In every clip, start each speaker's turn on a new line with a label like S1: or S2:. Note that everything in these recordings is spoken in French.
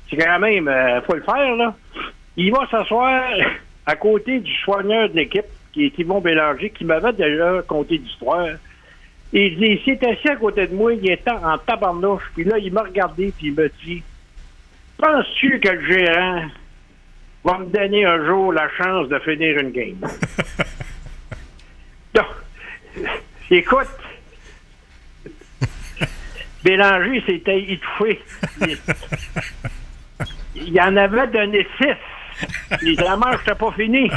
S1: c'est quand même, faut le faire, là. Il va s'asseoir à côté du soigneur de l'équipe, qui est Yvon Bélanger, qui m'avait déjà conté l'histoire. Et il s'est assis à côté de moi, il était en tabarnouche, puis là, il m'a regardé, puis il m'a dit, penses-tu que le gérant va me donner un jour la chance de finir une game? Donc, écoute, Bélanger s'était étouffé. Il en avait donné 6. La manche n'était pas finie.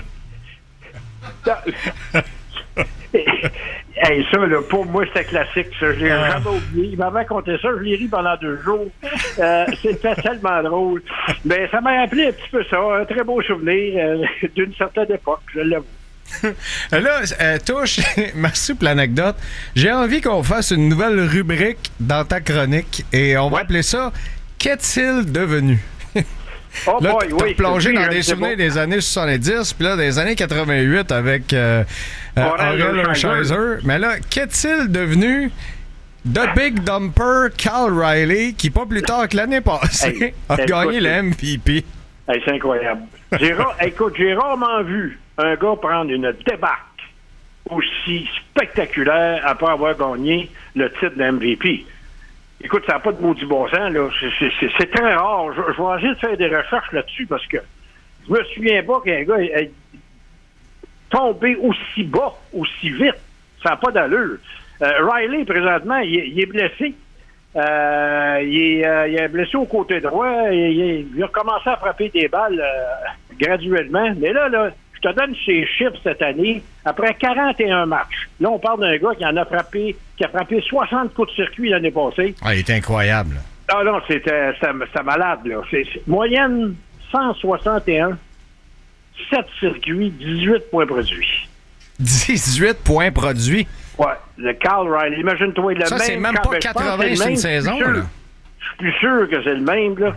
S1: Hey, ça, là, pour moi, c'était classique. Ça. Je l'ai jamais oublié. Il m'avait conté ça. Je l'ai ri pendant 2 jours. C'était tellement drôle. Mais ça m'a rappelé un petit peu ça. Un très beau souvenir d'une certaine époque, je l'avoue.
S2: Là, Touche, merci pour l'anecdote. J'ai envie qu'on fasse une nouvelle rubrique dans ta chronique et on va appeler ça « Qu'est-il devenu? »
S1: Oh
S2: là,
S1: boy,
S2: t'as
S1: oui,
S2: plongé dans des souvenirs des années 70, puis là, des années 88 avec Aurel Hershiser. Mais là, qu'est-il devenu The Big Dumper Cal Riley, qui, pas plus tard que l'année passée, a gagné le MVP?
S1: Hey, c'est incroyable. Écoute, j'ai rarement vu un gars prendre une débarque aussi spectaculaire après avoir gagné le titre de MVP. Écoute, ça n'a pas de maudit bon sens, là. C'est très rare. Je vais essayer de faire des recherches là-dessus parce que je me souviens pas qu'un gars ait tombé aussi bas, aussi vite. Ça n'a pas d'allure. Riley, présentement, il est blessé. Il est blessé au côté droit. Il a recommencé à frapper des balles graduellement. Mais là, je te donne ses chiffres cette année. Après 41 matchs, là, on parle d'un gars qui a frappé 60 coups de circuit l'année passée.
S2: Ah, il est incroyable.
S1: Ah non, c'était malade, là. C'est moyenne 161, 7 circuits, 18 points produits.
S2: 18 points produits?
S1: Ouais, le Cal Riley. Imagine-toi, le
S2: ça,
S1: même...
S2: c'est même pas 80 sur une saison, là.
S1: Je suis plus sûr que c'est le même, là.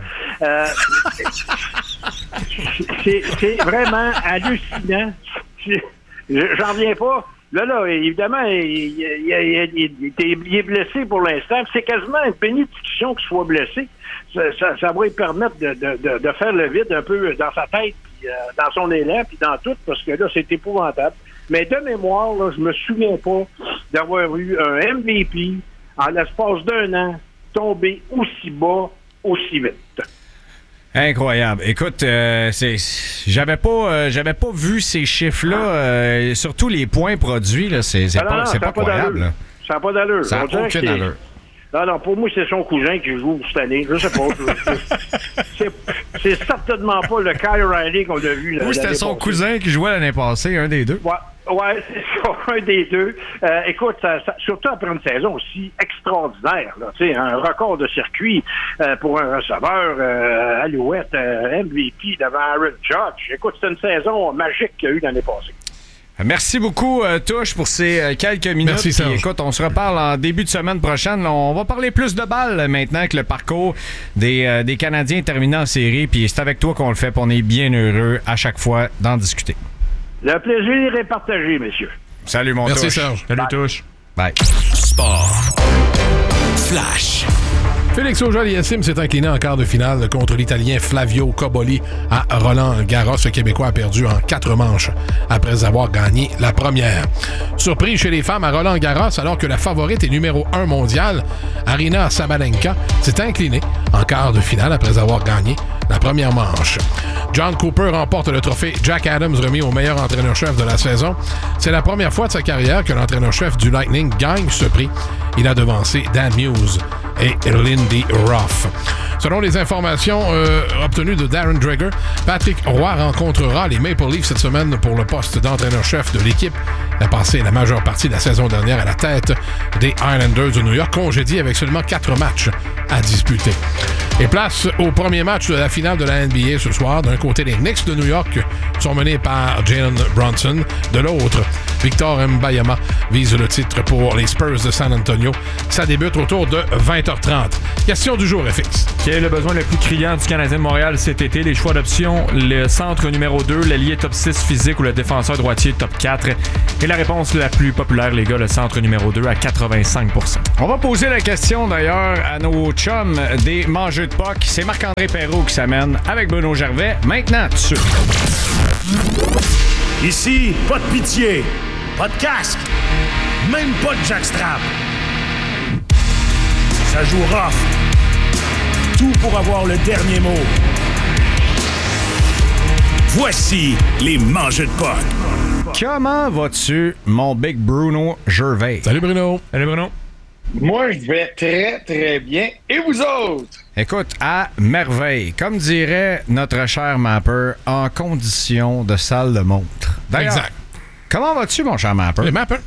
S1: C'est vraiment hallucinant. J'en reviens pas. Là, évidemment, il est blessé pour l'instant. C'est quasiment une bénédiction qu'il soit blessé. Ça va lui permettre de faire le vide un peu dans sa tête, puis, dans son élan, puis dans tout, parce que là, c'est épouvantable. Mais de mémoire, là, je me souviens pas d'avoir eu un MVP en l'espace d'1 an tombé aussi bas, aussi vite.
S2: Incroyable. Écoute, j'avais pas vu ces chiffres-là, surtout les points produits, là, c'est pas croyable.
S1: Ça n'a pas d'allure.
S2: Ça n'a aucune allure.
S1: Non, pour moi, c'est son cousin qui joue cette année. Je sais pas. C'est certainement pas le Kyle Riley qu'on a vu.
S2: Oui, c'était son cousin qui jouait l'année passée, un des deux.
S1: Ouais, c'est ça, un des deux. Écoute, surtout après une saison aussi extraordinaire, là, tu sais, un record de circuit pour un receveur, Alouette, MVP devant Aaron Judge. Écoute, c'est une saison magique qu'il y a eu l'année passée.
S2: Merci beaucoup, Touche, pour ces quelques minutes.
S3: Merci, Serge.
S2: Puis, écoute, on se reparle en début de semaine prochaine. On va parler plus de balles maintenant que le parcours des Canadiens terminé en série. Puis c'est avec toi qu'on le fait. Puis on est bien heureux à chaque fois d'en discuter.
S1: Le plaisir est partagé, messieurs.
S2: Salut, mon Touche.
S3: Merci, Serge.
S2: Salut,
S3: Bye.
S2: Touche. Bye.
S4: Sport. Flash.
S3: Félix Auger-Aliassime s'est incliné en quart de finale contre l'Italien Flavio Cobolli à Roland-Garros. Le Québécois a perdu en 4 manches après avoir gagné la première. Surprise chez les femmes à Roland-Garros, alors que la favorite est numéro 1 mondiale, Aryna Sabalenka s'est inclinée en quart de finale après avoir gagné la première manche. John Cooper remporte le trophée Jack Adams remis au meilleur entraîneur-chef de la saison. C'est la première fois de sa carrière que l'entraîneur-chef du Lightning gagne ce prix. Il a devancé Dan Muse et Lindy Ruff. Selon les informations obtenues de Darren Dreger, Patrick Roy rencontrera les Maple Leafs cette semaine pour le poste d'entraîneur-chef de l'équipe. Il a passé la majeure partie de la saison dernière à la tête des Islanders de New York, congédiés avec seulement 4 matchs à disputer. Et place au premier match de la finale de la NBA ce soir. D'un côté, les Knicks de New York sont menés par Jalen Brunson. De l'autre, Victor Wembanyama vise le titre pour les Spurs de San Antonio. Ça débute autour de 20h30. Question du jour, FX.
S5: Quel est le besoin le plus criant du Canadien de Montréal cet été? Les choix d'options, le centre numéro 2, l'ailier top 6 physique ou le défenseur droitier top 4. Et la réponse la plus populaire, les gars, le centre numéro 2 à 85%.
S2: On va poser la question d'ailleurs à nos chums des mangeux de POC. C'est Marc-André Perrault qui s'amène avec Bruno Gervais. Maintenant, tout de suite.
S6: Ici, pas de pitié, pas de casque, même pas de jackstrap. Ça joue rough. Tout pour avoir le dernier mot. Voici les mangeux de POC.
S2: Comment vas-tu, mon big Bruno Gervais?
S3: Salut Bruno.
S5: Allez, Bruno.
S7: Moi, je vais très, très bien. Et vous autres?
S2: Écoute, à merveille. Comme dirait notre cher Mapper, en condition de salle de montre. D'ailleurs,
S3: Exact.
S2: comment vas-tu, mon cher Mapper?
S3: Le Mapper.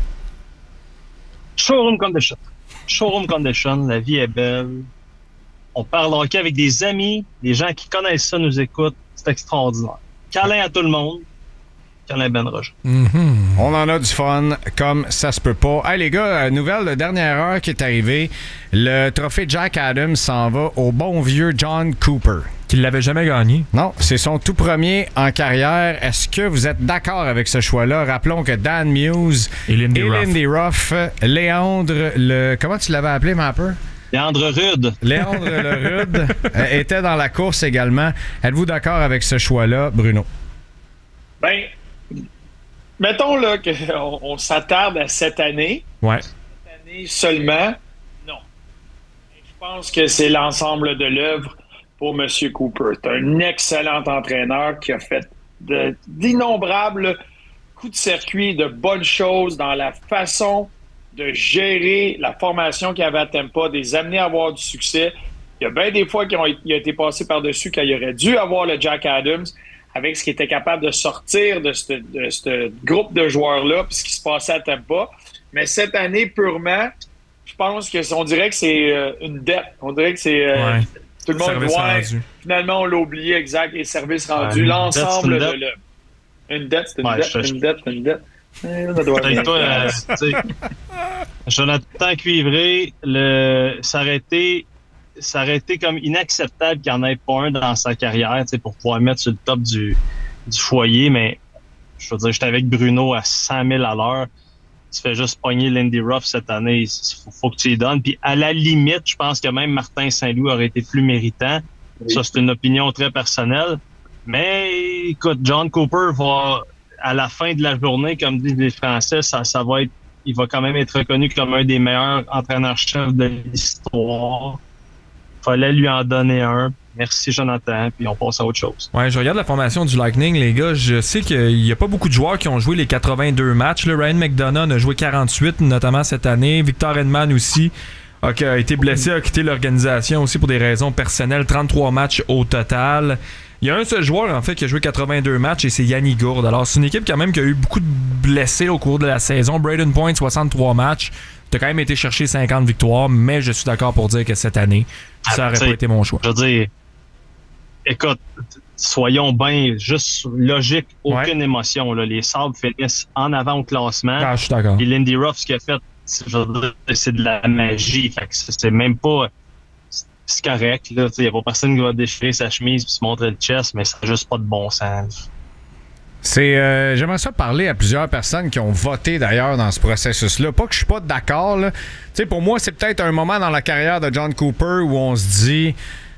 S8: Showroom condition. Showroom condition, la vie est belle. On parle hockey avec des amis, des gens qui connaissent ça nous écoutent. C'est extraordinaire. Câlin à tout le monde. Câlin Ben Roger.
S2: On en a du fun, comme ça se peut pas. Hey les gars, nouvelle de dernière heure qui est arrivée. Le trophée Jack Adams s'en va au bon vieux John Cooper.
S5: Qui l'avait jamais gagné.
S2: Non, c'est son tout premier en carrière. Est-ce que vous êtes d'accord avec ce choix-là? Rappelons que Dan Muse
S5: Et Lindy
S2: Ruff, Léandre, comment tu l'avais appelé, Mapper?
S8: Léandre Rude.
S2: Léandre le Rude était dans la course également. Êtes-vous d'accord avec ce choix-là, Bruno?
S7: Ben, mettons là qu'on s'attarde à cette année.
S5: Ouais.
S7: Cette année seulement, non. Je pense que c'est l'ensemble de l'œuvre pour M. Cooper. C'est un excellent entraîneur qui a fait d'innombrables coups de circuit, de bonnes choses dans la façon de gérer la formation qu'il y avait à Tampa, des amener à avoir du succès. Il y a bien des fois il a été passé par-dessus quand il aurait dû avoir le Jack Adams avec ce qu'il était capable de sortir de ce groupe de joueurs-là puis ce qui se passait à Tampa. Mais cette année, purement, je pense on dirait que c'est une dette. On dirait que c'est... tout le monde voit. Finalement, on l'a oublié, exact. Les services rendus, l'ensemble de... Une dette, c'est une dette.
S8: Peut-être pas, Jonathan Cuivré, ça aurait été comme inacceptable qu'il n'y en ait pas un dans sa carrière pour pouvoir mettre sur le top du foyer, mais je veux dire, j'étais avec Bruno à 100 000 à l'heure. Tu fais juste pogner Lindy Ruff cette année, faut que tu y donnes. Puis à la limite, je pense que même Martin Saint-Louis aurait été plus méritant. Oui. Ça, c'est une opinion très personnelle. Mais écoute, John Cooper va, à la fin de la journée, comme disent les Français, ça va être, il va quand même être reconnu comme un des meilleurs entraîneurs-chefs de l'histoire. Fallait lui en donner un. Merci, Jonathan. Puis on passe à autre chose.
S5: Ouais, je regarde la formation du Lightning, les gars. Je sais qu'il n'y a pas beaucoup de joueurs qui ont joué les 82 matchs. Là, Ryan McDonough a joué 48, notamment cette année. Victor Hedman aussi a été blessé, a quitté l'organisation aussi pour des raisons personnelles. 33 matchs au total. Il y a un seul joueur, en fait, qui a joué 82 matchs et c'est Yanni Gourde. Alors, c'est une équipe quand même qui a eu beaucoup de blessés au cours de la saison. Braden Point, 63 matchs. T'as quand même été chercher 50 victoires, mais je suis d'accord pour dire que cette année, ça aurait pas été mon choix.
S8: Je veux dire, écoute, soyons bien juste logique, aucune émotion. Là. Les Sabres finissent en avant au classement.
S5: Ah, je suis d'accord.
S8: Et Lindy Ruff, ce qu'il a fait, c'est de la magie. Fait que c'est même pas... C'est correct. Il n'y a pas personne qui va déchirer sa chemise et se montrer le chest, mais ça n'a juste pas de bon sens.
S2: J'aimerais ça parler à plusieurs personnes qui ont voté d'ailleurs dans ce processus-là. Pas que je suis pas d'accord. Là. Pour moi, c'est peut-être un moment dans la carrière de John Cooper où on se dit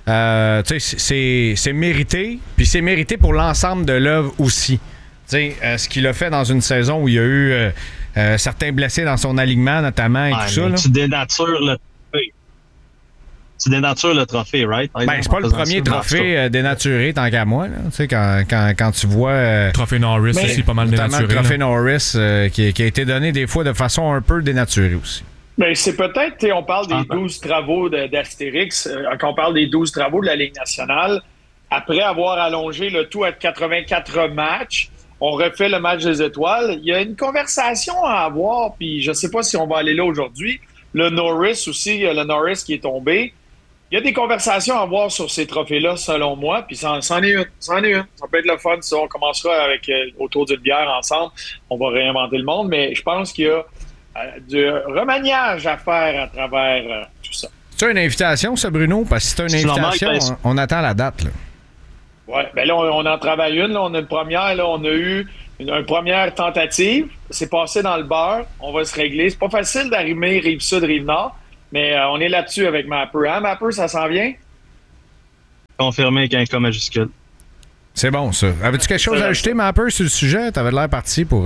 S2: c'est mérité, puis c'est mérité pour l'ensemble de l'œuvre aussi. Ce qu'il a fait dans une saison où il y a eu certains blessés dans son alignement notamment et tout ça. Là.
S8: Tu dénatures le trophée. Tu dénatures le trophée, right?
S2: C'est pas le premier trophée dénaturé tant qu'à moi. Là. Quand tu vois...
S5: trophée Norris aussi, pas mal dénaturé.
S2: Le trophée Norris qui a été donné des fois de façon un peu dénaturée aussi.
S7: Ben, c'est peut-être, on parle des 12 travaux d'Astérix, quand on parle des 12 travaux de la Ligue nationale, après avoir allongé le tout à 84 matchs, on refait le match des étoiles. Il y a une conversation à avoir, puis je sais pas si on va aller là aujourd'hui. Le Norris aussi, le Norris qui est tombé. il y a des conversations à avoir sur ces trophées-là, selon moi, puis c'en est une. Ça peut être le fun, si on commencera avec autour d'une bière ensemble, on va réinventer le monde, mais je pense qu'il y a du remaniage à faire à travers tout ça.
S2: C'est une invitation, ça, Bruno? Parce que c'est une invitation, on attend la date, là.
S7: Oui, bien là, on en travaille une. Là, on a une première. Là, on a eu une première tentative. C'est passé dans le beurre. On va se régler. C'est pas facile d'arrimer Rive-Sud, Rive-Nord, mais on est là-dessus avec Mapper. Hein, Mapper, ça s'en vient?
S8: Confirmé avec un K majuscule.
S2: C'est bon, ça. Avais-tu quelque chose à ajouter, Mapper, sur le sujet? T'avais l'air parti pour...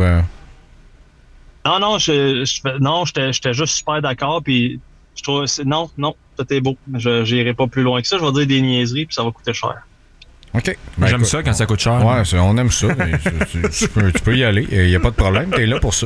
S8: Non, j'étais juste super d'accord, puis je trouve... Non, tout est beau. Je n'irai pas plus loin que ça. Je vais dire des niaiseries, puis ça va coûter cher.
S2: OK.
S5: J'aime ça quand ça coûte cher.
S2: Ouais, on aime ça. Tu peux y aller. Il n'y a pas de problème. T'es là pour ça.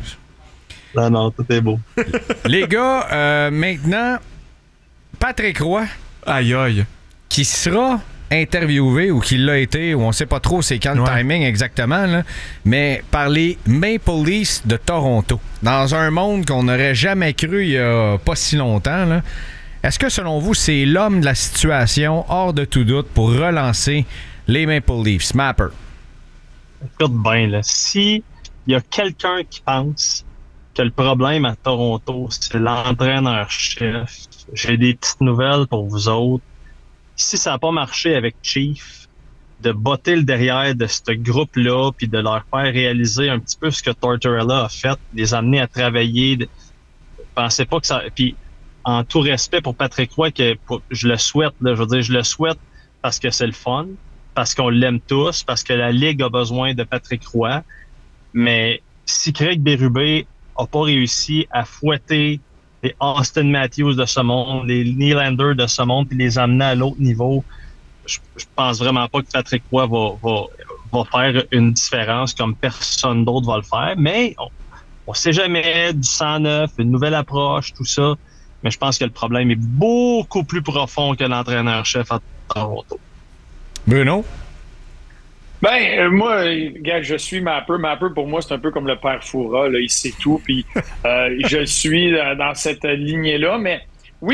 S8: Non, tout est beau.
S2: Les gars, maintenant, Patrick Roy.
S5: Aïe.
S2: Qui sera interviewé ou qui l'a été, ou on ne sait pas trop c'est quand le timing exactement, là, mais par les Maple Leafs de Toronto. Dans un monde qu'on n'aurait jamais cru il n'y a pas si longtemps, là. Est-ce que, selon vous, c'est l'homme de la situation, hors de tout doute, pour relancer les Maple Leafs? Mapper.
S8: Écoute bien, là, si il y a quelqu'un qui pense que le problème à Toronto, c'est l'entraîneur-chef, j'ai des petites nouvelles pour vous autres. Si ça n'a pas marché avec Chief, de botter le derrière de ce groupe-là, puis de leur faire réaliser un petit peu ce que Tortorella a fait, les amener à travailler, pensez pas que ça... Puis, en tout respect pour Patrick Roy, je le souhaite, là, je veux dire, je le souhaite parce que c'est le fun, parce qu'on l'aime tous, parce que la Ligue a besoin de Patrick Roy. Mais si Craig Berube n'a pas réussi à fouetter les Austin Matthews de ce monde, les Nylander de ce monde, puis les amener à l'autre niveau, je pense vraiment pas que Patrick Roy va faire une différence comme personne d'autre va le faire. Mais on sait jamais, du sang neuf, une nouvelle approche, tout ça. Mais je pense que le problème est beaucoup plus profond que l'entraîneur-chef à Toronto.
S2: Bruno?
S7: Moi, gars, je suis Mapper. Mapper, pour moi, c'est un peu comme le père Foura. Là, il sait tout. Puis je suis dans cette lignée-là. Mais oui,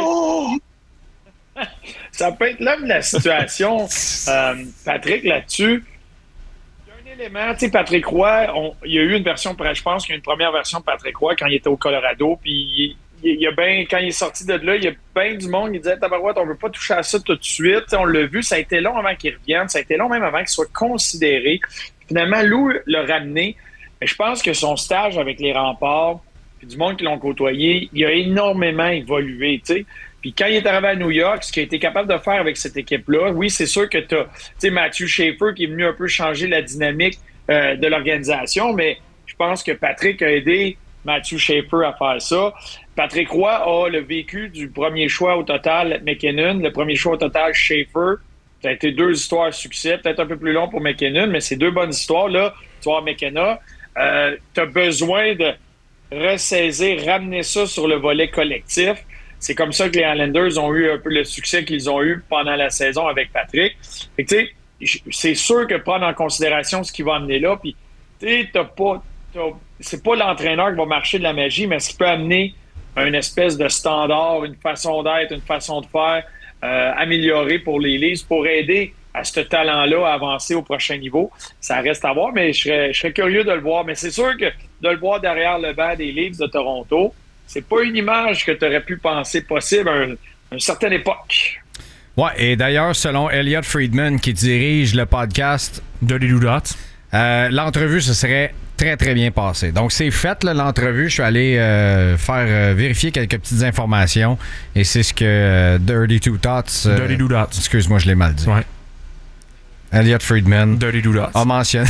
S7: ça peut être l'homme de la situation. Patrick, là-dessus, il y a un élément. Tu sais, Patrick Roy, il y a eu une version, je pense qu'il y a une première version de Patrick Roy quand il était au Colorado. Puis quand il est sorti de là, il y a bien du monde qui disait Tabarouette, on ne veut pas toucher à ça tout de suite. T'sais, on l'a vu, ça a été long avant qu'il revienne, ça a été long même avant qu'il soit considéré. Finalement, Lou l'a ramené. Mais je pense que son stage avec les Remparts, puis du monde qui l'ont côtoyé, il a énormément évolué. T'sais. Puis quand il est arrivé à New York, ce qu'il a été capable de faire avec cette équipe-là, oui, c'est sûr que tu as Matthew Schaefer qui est venu un peu changer la dynamique de l'organisation, mais je pense que Patrick a aidé Matthew Schaefer à faire ça. Patrick Roy a le vécu du premier choix au total McKinnon, le premier choix au total Schaefer. Ça a été 2 histoires à succès, peut-être un peu plus long pour McKinnon, mais c'est 2 bonnes histoires. Là, tu vois, McKenna, tu as besoin de ressaisir, ramener ça sur le volet collectif. C'est comme ça que les Islanders ont eu un peu le succès qu'ils ont eu pendant la saison avec Patrick. Fait que, tu sais, c'est sûr que prendre en considération ce qui va amener là, puis tu sais, c'est pas l'entraîneur qui va marcher de la magie, mais ce qui peut amener une espèce de standard, une façon d'être, une façon de faire améliorée pour les Leafs, pour aider à ce talent-là à avancer au prochain niveau. Ça reste à voir, mais je serais curieux de le voir. Mais c'est sûr que de le voir derrière le banc des Leafs de Toronto, c'est pas une image que tu aurais pu penser possible à une certaine époque.
S2: Ouais, et d'ailleurs, selon Elliot Friedman, qui dirige le podcast
S5: Dirty Doodats,
S2: l'entrevue se serait très, très bien passée. Donc, c'est fait, là, l'entrevue. Je suis allé faire vérifier quelques petites informations. Et c'est ce que Dirty Doodats...
S5: Dirty Doodats.
S2: Excuse-moi, je l'ai mal dit.
S5: Ouais.
S2: Elliot Friedman
S5: Dirty Doodats
S2: a mentionné...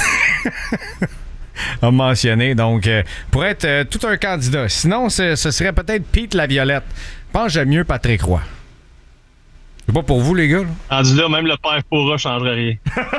S2: a mentionné, donc, pour être tout un candidat. Sinon, ce serait peut-être Pete Laviolette. Je pense que j'aime mieux Patrick Roy. C'est pas pour vous, les gars, là?
S8: Rendu là, même le père Pourra changerait rien.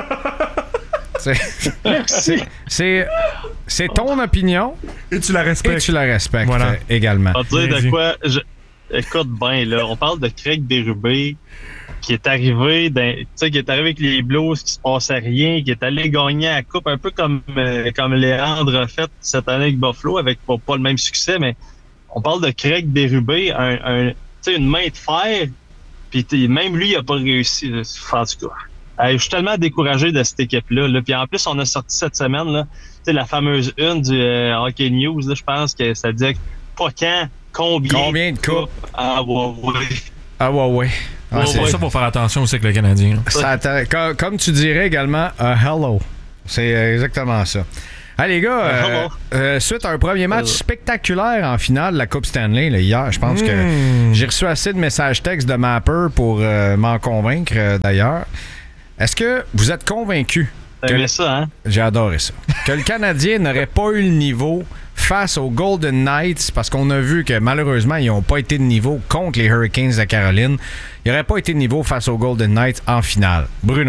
S2: C'est ton opinion.
S5: Et tu la respectes.
S2: Et tu la respectes
S5: voilà.
S2: Également.
S8: On va dire de quoi... Écoute bien, là, on parle de Craig Berube qui est arrivé avec les Blues, qui se passait rien, qui est allé gagner la coupe, un peu comme Léandre a fait cette année avec Buffalo, avec pas le même succès, mais on parle de Craig Berube, une main de fer Puis même lui, il n'a pas réussi. Là. En tout cas, je suis tellement découragé de cette équipe-là. Là. Puis en plus, on a sorti cette semaine là, la fameuse une du Hockey News. Là, je pense que ça disait pas quand, combien
S2: de coupes.
S8: Ah
S2: ouais.
S5: C'est ça pour faire attention aussi avec le Canadien.
S2: Comme tu dirais également, hello. C'est exactement ça. Allez, les gars, suite à un premier match spectaculaire en finale de la Coupe Stanley là, hier, je pense que j'ai reçu assez de messages textes de Mapper pour m'en convaincre d'ailleurs. Est-ce que vous êtes convaincu?
S8: Ça, hein?
S2: J'ai adoré ça. Que le Canadien n'aurait pas eu le niveau face aux Golden Knights, parce qu'on a vu que malheureusement, ils n'ont pas été de niveau contre les Hurricanes de Caroline. Ils n'auraient pas été de niveau face aux Golden Knights en finale. Bruno?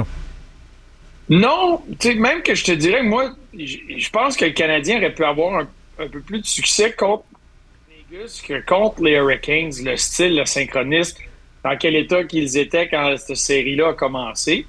S7: Non, tu sais, même que je te dirais, moi, je pense que le Canadien aurait pu avoir un peu plus de succès contre Vegas que contre les Hurricanes, le style, le synchronisme, dans quel état qu'ils étaient quand cette série-là a commencé.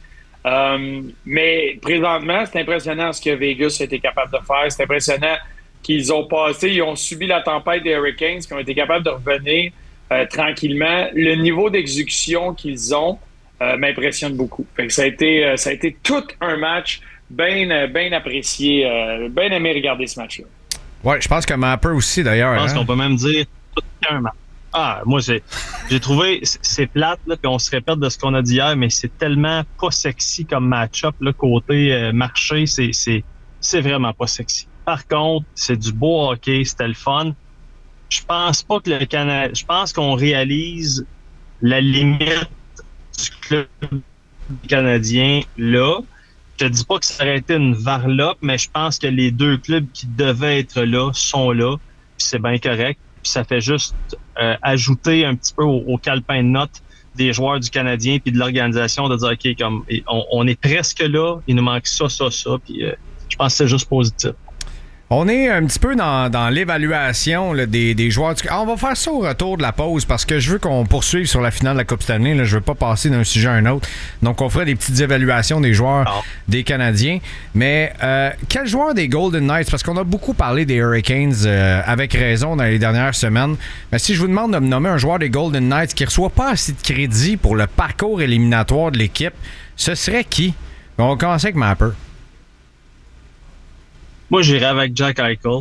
S7: Mais présentement, c'est impressionnant ce que Vegas a été capable de faire. C'est impressionnant qu'ils ont passé, ils ont subi la tempête des Hurricanes, qui ont été capables de revenir tranquillement. Le niveau d'exécution qu'ils ont m'impressionne beaucoup. Fait que ça a été tout un match bien apprécié, bien aimé regarder ce match-là.
S2: Ouais, je pense que Mapper aussi d'ailleurs.
S8: Je pense qu'on peut même dire tout un match. Moi, j'ai trouvé, c'est plate, là, puis on se répète de ce qu'on a dit hier, mais c'est tellement pas sexy comme match-up, là, côté marché, c'est vraiment pas sexy. Par contre, c'est du beau hockey, c'était le fun. Je pense pas que le Canada, je pense qu'on réalise la limite du club canadien là. Je te dis pas que ça aurait été une varlope, mais je pense que les deux clubs qui devaient être là sont là, puis c'est bien correct. Puis ça fait juste ajouter un petit peu au calepin de notes des joueurs du Canadien puis de l'organisation de dire OK, comme on est presque là, il nous manque ça, puis je pense que c'est juste positif.
S2: On est un petit peu dans l'évaluation là, des joueurs. On va faire ça au retour de la pause parce que je veux qu'on poursuive sur la finale de la Coupe Stanley. Là, je veux pas passer d'un sujet à un autre. Donc, on ferait des petites évaluations des joueurs des Canadiens. Mais quel joueur des Golden Knights? Parce qu'on a beaucoup parlé des Hurricanes avec raison dans les dernières semaines. Mais si je vous demande de me nommer un joueur des Golden Knights qui ne reçoit pas assez de crédit pour le parcours éliminatoire de l'équipe, ce serait qui? On va commencer avec Mapper.
S8: Moi, j'irais avec Jack Eichel.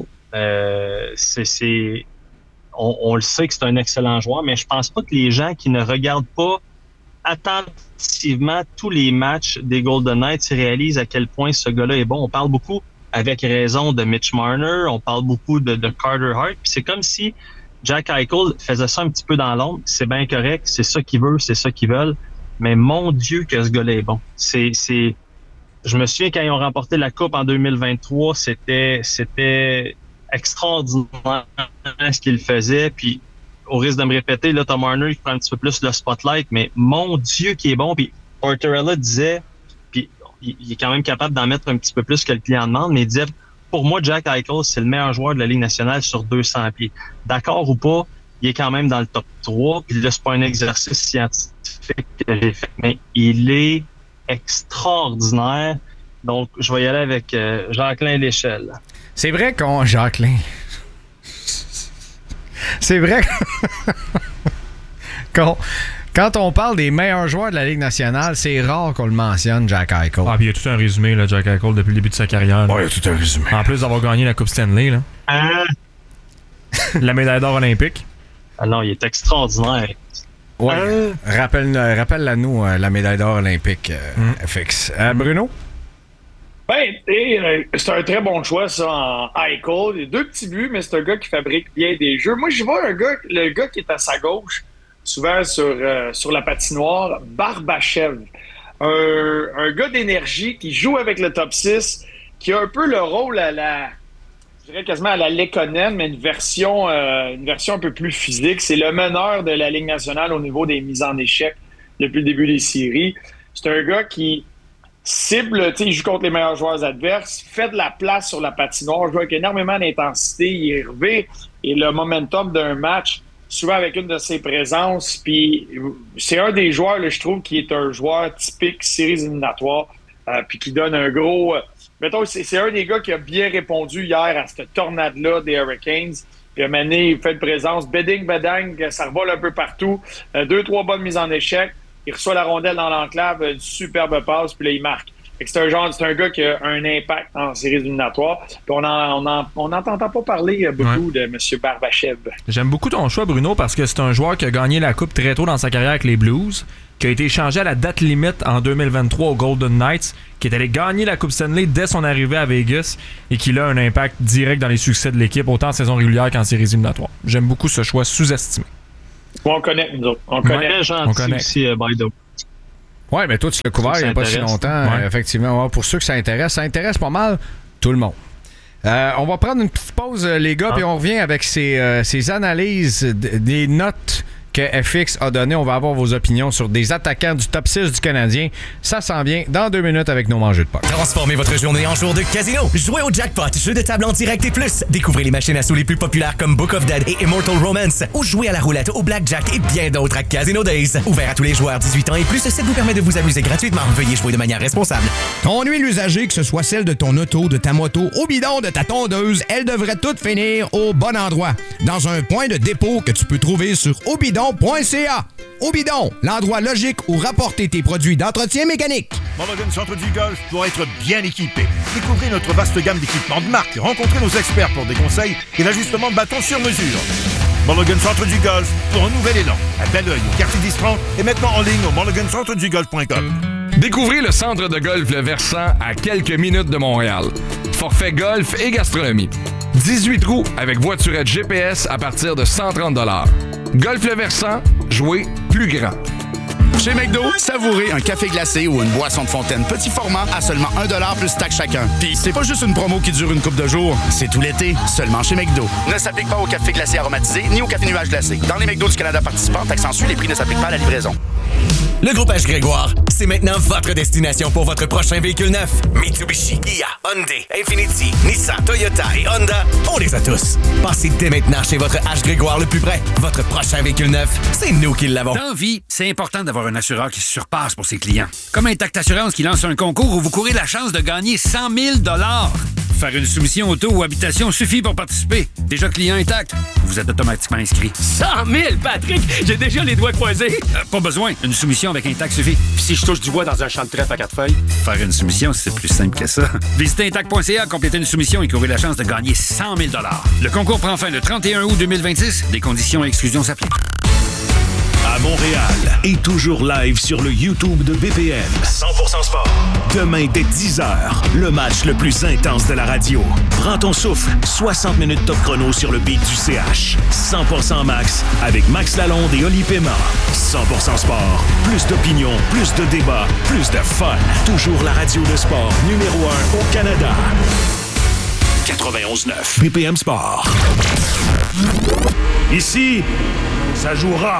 S8: On le sait que c'est un excellent joueur, mais je pense pas que les gens qui ne regardent pas attentivement tous les matchs des Golden Knights réalisent à quel point ce gars-là est bon. On parle beaucoup, avec raison, de Mitch Marner, on parle beaucoup de Carter Hart, puis c'est comme si Jack Eichel faisait ça un petit peu dans l'ombre. C'est bien correct, c'est ça qu'il veut, c'est ça qu'ils veulent, mais mon Dieu que ce gars-là est bon. Je me souviens quand ils ont remporté la Coupe en 2023, c'était extraordinaire ce qu'il faisait. Puis, au risque de me répéter, là, Tom Marner, il prend un petit peu plus le spotlight, mais mon Dieu qui est bon. Puis, Tortorella disait, puis il est quand même capable d'en mettre un petit peu plus que le client demande, mais il disait, pour moi, Jack Eichel, c'est le meilleur joueur de la Ligue nationale sur 200 pieds. D'accord ou pas, il est quand même dans le top 3. Puis là, c'est pas un exercice scientifique que j'ai fait, mais il est extraordinaire. Donc, je vais y aller avec Jacqueline Léchelle.
S2: C'est vrai qu'on... Jacqueline. C'est vrai quand on parle des meilleurs joueurs de la Ligue nationale, c'est rare qu'on le mentionne, Jack Eichel.
S5: Puis il y a tout un résumé, là, Jack Eichel, depuis le début de sa carrière.
S2: Oui, il y a tout un résumé.
S5: En plus d'avoir gagné la Coupe Stanley, là. La médaille d'or olympique.
S8: Ah non, il est extraordinaire.
S2: Ouais. Rappelle-la-nous, la médaille d'or olympique, FX. Bruno?
S7: Ben, c'est un très bon choix, ça, en Eichel. Il y a 2 petits buts, mais c'est un gars qui fabrique bien des jeux. Moi, je vois le gars qui est à sa gauche, souvent sur la patinoire, Barbachev. Un gars d'énergie qui joue avec le top 6, qui a un peu le rôle je dirais quasiment à la Lekonen, mais une version un peu plus physique. C'est le meneur de la Ligue nationale au niveau des mises en échec depuis le début des séries. C'est un gars qui cible, il joue contre les meilleurs joueurs adverses, fait de la place sur la patinoire, joue avec énormément d'intensité, il est revêt et le momentum d'un match, souvent avec une de ses présences. Puis c'est un des joueurs, là, je trouve, qui est un joueur typique séries éliminatoires, puis qui donne un gros... mettons, c'est un des gars qui a bien répondu hier à cette tornade-là des Hurricanes. Puis à un il fait de présence. Beding, ça revole un peu partout. 2-3 bonnes mises en échec. il reçoit la rondelle dans l'enclave, une superbe passe, puis là, il marque. Fait que c'est un gars qui a un impact en séries éliminatoires. Puis on n'entend pas parler beaucoup de M. Barbachev.
S5: J'aime beaucoup ton choix, Bruno, parce que c'est un joueur qui a gagné la Coupe très tôt dans sa carrière avec les Blues, qui a été échangé à la date limite en 2023 aux Golden Knights, qui est allé gagner la Coupe Stanley dès son arrivée à Vegas et qui a un impact direct dans les succès de l'équipe, autant en saison régulière qu'en séries éliminatoires. J'aime beaucoup ce choix sous-estimé.
S7: On connaît, nous autres. On connaît.
S8: On connaît aussi, Baido.
S2: Oui, mais toi, tu l'as couvert il n'y a pas si longtemps, effectivement. Ouais, pour ceux que ça intéresse pas mal tout le monde. On va prendre une petite pause, les gars, puis on revient avec ces analyses des notes que FX a données. On va avoir vos opinions sur des attaquants du top 6 du Canadien. Ça s'en vient dans 2 minutes avec nos mangeux de puck.
S9: Transformez votre journée en jour de casino. Jouez au jackpot, jeu de table en direct et plus. Découvrez les machines à sous les plus populaires comme Book of Dead et Immortal Romance. Ou jouez à la roulette, au blackjack et bien d'autres à Casino Days. Ouvert à tous les joueurs 18 ans et plus, ça vous permet de vous amuser gratuitement. Veuillez jouer de manière responsable.
S10: Ton huile usagée, que ce soit celle de ton auto, de ta moto, au bidon, de ta tondeuse, elle devrait toutes finir au bon endroit. Dans un point de dépôt que tu peux trouver sur obidon.ca. Obidon, l'endroit logique où rapporter tes produits d'entretien mécanique.
S6: Mulligan Centre du Golf pour être bien équipé. Découvrez notre vaste gamme d'équipements de marque. Rencontrez nos experts pour des conseils et l'ajustement de bâton sur mesure. Mulligan Centre du Golf pour un nouvel élan. À Belleuil, au quartier d'Istran et maintenant en ligne au mulligancentredugolf.com.
S11: Découvrez le centre de golf Le Versant à quelques minutes de Montréal. Forfait golf et gastronomie. 18 trous avec voiturette GPS à partir de 130 $. Golf Le Versant, jouez plus grand.
S12: Chez McDo, savourez un café glacé ou une boisson de fontaine petit format à seulement 1$ plus taxe chacun. Puis c'est pas juste une promo qui dure une couple de jours, c'est tout l'été, seulement chez McDo. Ne s'applique pas au café glacé aromatisé ni au café nuage glacé. Dans les McDo du Canada participants, taxe en suit, les prix ne s'appliquent pas à la livraison.
S9: Le groupe H. Grégoire, c'est maintenant votre destination pour votre prochain véhicule neuf. Mitsubishi, Kia, Hyundai, Infiniti, Nissan, Toyota et Honda, on les a tous. Passez dès maintenant chez votre H. Grégoire le plus près. Votre prochain véhicule neuf, c'est nous qui l'avons.
S13: Dans vie, c'est important d'avoir un assureur qui se surpasse pour ses clients. Comme Intact Assurance qui lance un concours où vous courez la chance de gagner 100 000 $. Faire une soumission auto ou habitation suffit pour participer. Déjà client Intact, vous êtes automatiquement inscrit.
S14: 100 000, Patrick! J'ai déjà les doigts croisés.
S13: Pas besoin. Une soumission avec Intact suffit.
S14: Puis si je touche du bois dans un champ de trèfle à 4 feuilles?
S13: Faire une soumission, c'est plus simple que ça. Visitez Intact.ca, complétez une soumission et courez la chance de gagner 100 000 $. Le concours prend fin le 31 août 2026. Des conditions et exclusions s'appliquent.
S6: À Montréal et toujours live sur le YouTube de BPM.
S4: 100% sport.
S6: Demain dès 10h, le match le plus intense de la radio. Prends ton souffle, 60 minutes top chrono sur le beat du CH. 100% max avec Max Lalonde et Oli Pema. 100% sport. Plus d'opinion, plus de débats, plus de fun. Toujours la radio de sport numéro 1 au Canada.
S4: 91.9.
S6: BPM Sport. Ici, ça joue rough.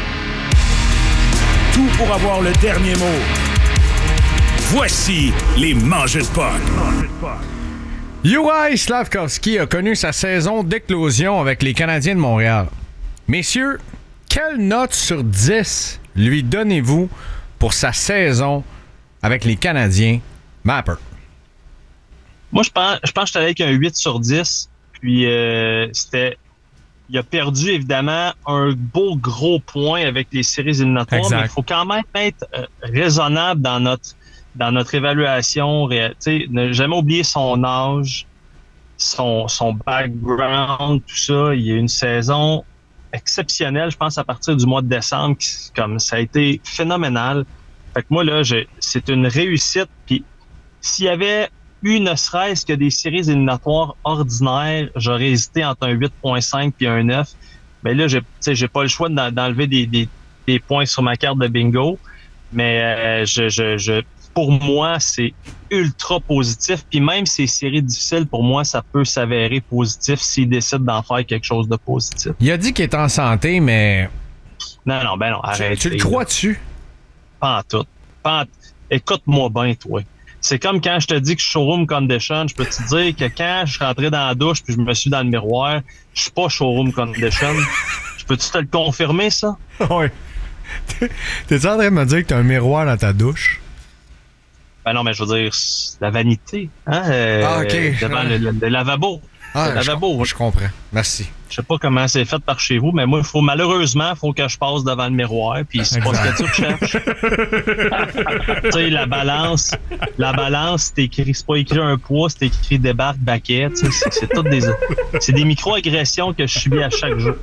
S6: Tout pour avoir le dernier mot. Voici les mangeux de puck.
S2: Juraj Slafkovský a connu sa saison d'éclosion avec les Canadiens de Montréal. Messieurs, quelle note sur 10 lui donnez-vous pour sa saison avec les Canadiens? Mapper.
S8: Moi, je pense que j'étais avec un 8 sur 10. Puis, il a perdu, évidemment, un beau gros point avec les séries éliminatoires. Exact. Mais il faut quand même être raisonnable dans notre évaluation. Ne jamais oublier son âge, son background, tout ça. Il y a une saison exceptionnelle, je pense, à partir du mois de décembre. Comme ça a été phénoménal. Fait que moi, là, c'est une réussite. Puis, s'il y avait ne serait-ce que des séries éliminatoires ordinaires, j'aurais hésité entre un 8.5 puis un 9. Mais là, j'ai pas le choix d'enlever des points sur ma carte de bingo. Mais pour moi, c'est ultra positif. Puis même ces séries difficiles, pour moi, ça peut s'avérer positif s'il décide d'en faire quelque chose de positif.
S2: Il a dit qu'il est en santé, mais...
S8: Non, arrête.
S2: Tu le crois-tu?
S8: Pas en tout. Écoute-moi bien, toi. C'est comme quand je te dis que je suis showroom condition, je peux te dire que quand je suis rentré dans la douche puis je me suis dans le miroir, je suis pas showroom condition. Peux-tu te le confirmer, ça?
S2: Oui. T'es-tu en train de me dire que t'as un miroir dans ta douche?
S8: Ben non, mais je veux dire, la vanité, hein?
S2: OK.
S8: Devant le lavabo.
S5: Ah,
S2: je comprends. Merci.
S8: Je sais pas comment c'est fait par chez vous, mais moi, malheureusement, il faut que je passe devant le miroir, puis c'est pas ce que tu recherches. Tu sais, la balance, c'est pas écrit un poids, c'est écrit débarque, baquet. C'est toutes des micro-agressions que je subis à chaque jour.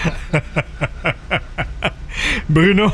S2: Bruno!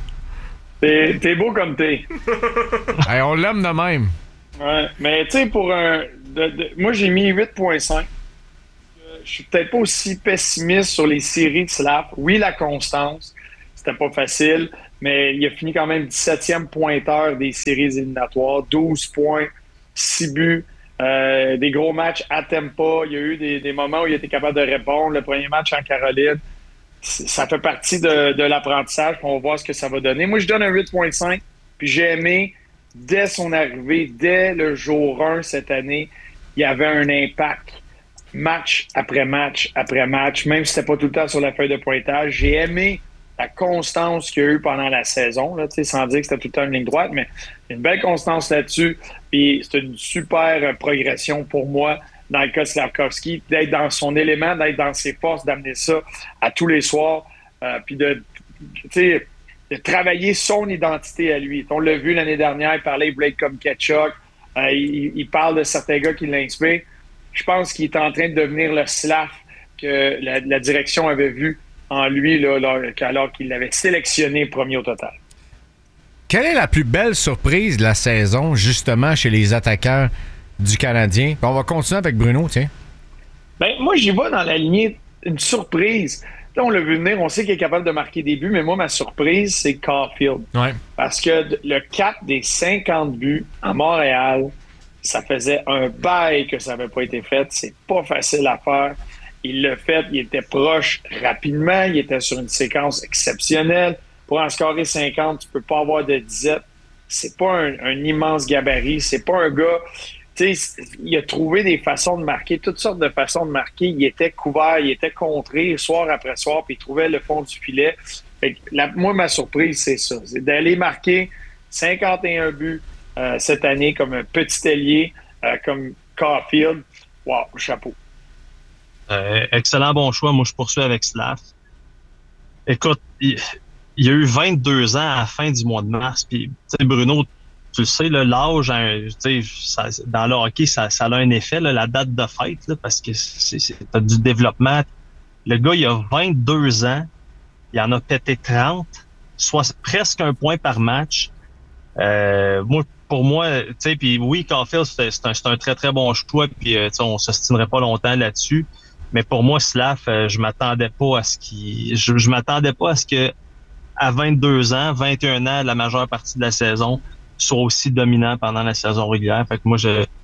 S7: T'es beau comme t'es.
S2: Hey, on l'aime de même.
S7: Ouais, mais tu sais, pour moi, j'ai mis 8.5. Je suis peut-être pas aussi pessimiste sur les séries de Slav. Oui, la constance, c'était pas facile, mais il a fini quand même 17e pointeur des séries éliminatoires, 12 points, 6 buts, des gros matchs à Tampa. Il y a eu des moments où il était capable de répondre. Le premier match en Caroline, ça fait partie de l'apprentissage. On va voir ce que ça va donner. Moi, je donne un 8.5, puis j'ai aimé, dès son arrivée, dès le jour 1 cette année, il y avait un impact. Match après match après match, même si c'était pas tout le temps sur la feuille de pointage. J'ai aimé la constance qu'il y a eu pendant la saison, là, sans dire que c'était tout le temps une ligne droite, mais une belle constance là-dessus. Puis c'est une super progression pour moi dans le cas de Slafkovský, d'être dans son élément, d'être dans ses forces, d'amener ça à tous les soirs, puis de travailler son identité à lui. On l'a vu l'année dernière, il parlait Blake comme Ketchuk, il parle de certains gars qui l'inspirent. Je pense qu'il est en train de devenir le Slav que la direction avait vu en lui là, alors qu'il l'avait sélectionné premier au total.
S2: Quelle est la plus belle surprise de la saison, justement, chez les attaquants du Canadien? On va continuer avec Bruno, tiens.
S7: Ben, moi, j'y vais dans la lignée une surprise. Là, on l'a vu venir, on sait qu'il est capable de marquer des buts, mais moi, ma surprise, c'est Caulfield.
S2: Ouais.
S7: Parce que le 4 des 50 buts à Montréal, ça faisait un bail que ça n'avait pas été fait. C'est pas facile à faire. Il l'a fait, il était proche rapidement, il était sur une séquence exceptionnelle. Pour en scorer 50, tu peux pas avoir de disette. C'est pas un immense gabarit, c'est pas un gars... Tu sais, il a trouvé des façons de marquer, toutes sortes de façons de marquer. Il était couvert, il était contré soir après soir, puis il trouvait le fond du filet. Fait que moi, ma surprise, c'est ça. C'est d'aller marquer 51 buts cette année comme un petit ailier, comme Caulfield. Wow, chapeau.
S8: Excellent bon choix. Moi, je poursuis avec Slav. Écoute, il y a eu 22 ans à la fin du mois de mars. Puis, Bruno, tu le sais, là, l'âge, dans le hockey, ça a un effet, là, la date de fête, là, parce que t'as du développement. Le gars, il a 22 ans. Il en a pété 30, soit presque un point par match. Pour moi, tu sais, puis oui, Caulfield, c'est un très, très bon choix, puis on s'ostinerait pas longtemps là-dessus. Mais pour moi, Slav, je m'attendais pas à ce que à 22 ans, 21 ans, la majeure partie de la saison, soit aussi dominant pendant la saison régulière. Fait que moi,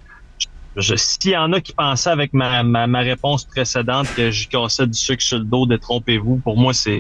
S8: s'il y en a qui pensaient avec ma réponse précédente que j'y cassais du sucre sur le dos, détrompez-vous, pour moi, c'est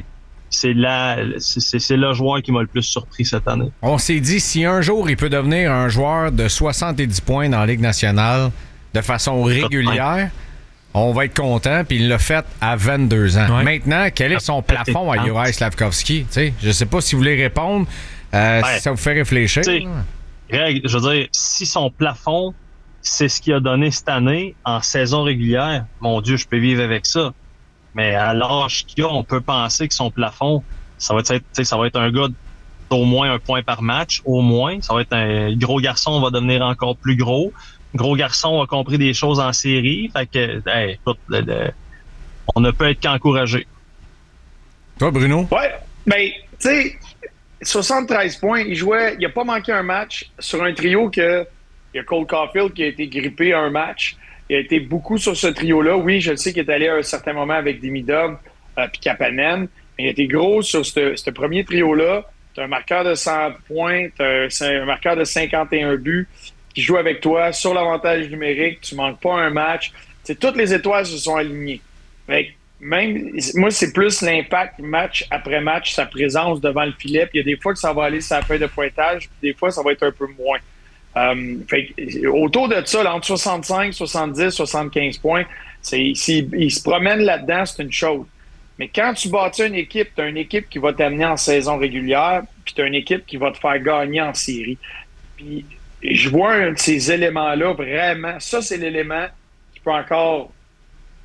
S8: le joueur qui m'a le plus surpris cette année.
S2: On s'est dit, si un jour il peut devenir un joueur de 70 points dans la Ligue nationale de façon régulière, on va être content, puis il l'a fait à 22 ans. Ouais. Maintenant, quel est son plafond à Juraj Slafkovský? Je ne sais pas si vous voulez répondre, si ça vous fait réfléchir.
S8: Greg, je veux dire, si son plafond, c'est ce qu'il a donné cette année en saison régulière, mon Dieu, je peux vivre avec ça. Mais à l'âge qu'il a, on peut penser que son plafond, ça va être un gars d'au moins un point par match, au moins. Ça va être un gros garçon, va devenir encore plus gros. Gros garçon a compris des choses en série. Fait que, écoute, on ne peut être qu'encouragé.
S2: Toi, Bruno?
S7: Ouais, ben, tu sais, 73 points, il n'a pas manqué un match sur un trio il y a Cole Caulfield qui a été grippé un match. Il a été beaucoup sur ce trio-là. Oui, je sais qu'il est allé à un certain moment avec Demidov puis Kapanen. Mais il a été gros sur ce premier trio-là. Tu as un marqueur de 100 points, tu as un marqueur de 51 buts qui joue avec toi sur l'avantage numérique. Tu manques pas un match. T'sais, toutes les étoiles se sont alignées. Fait, même, moi, c'est plus l'impact match après match, sa présence devant le filet. Puis il y a des fois que ça va aller sur la feuille de pointage, puis des fois, ça va être un peu moins. Fait, autour de ça, là, entre 65, 70, 75 points, s'il se promène là-dedans, c'est une chose. Mais quand tu bâtis une équipe, tu as une équipe qui va t'amener en saison régulière, puis tu as une équipe qui va te faire gagner en série. Puis je vois un de ces éléments-là, vraiment, ça, c'est l'élément qui peut encore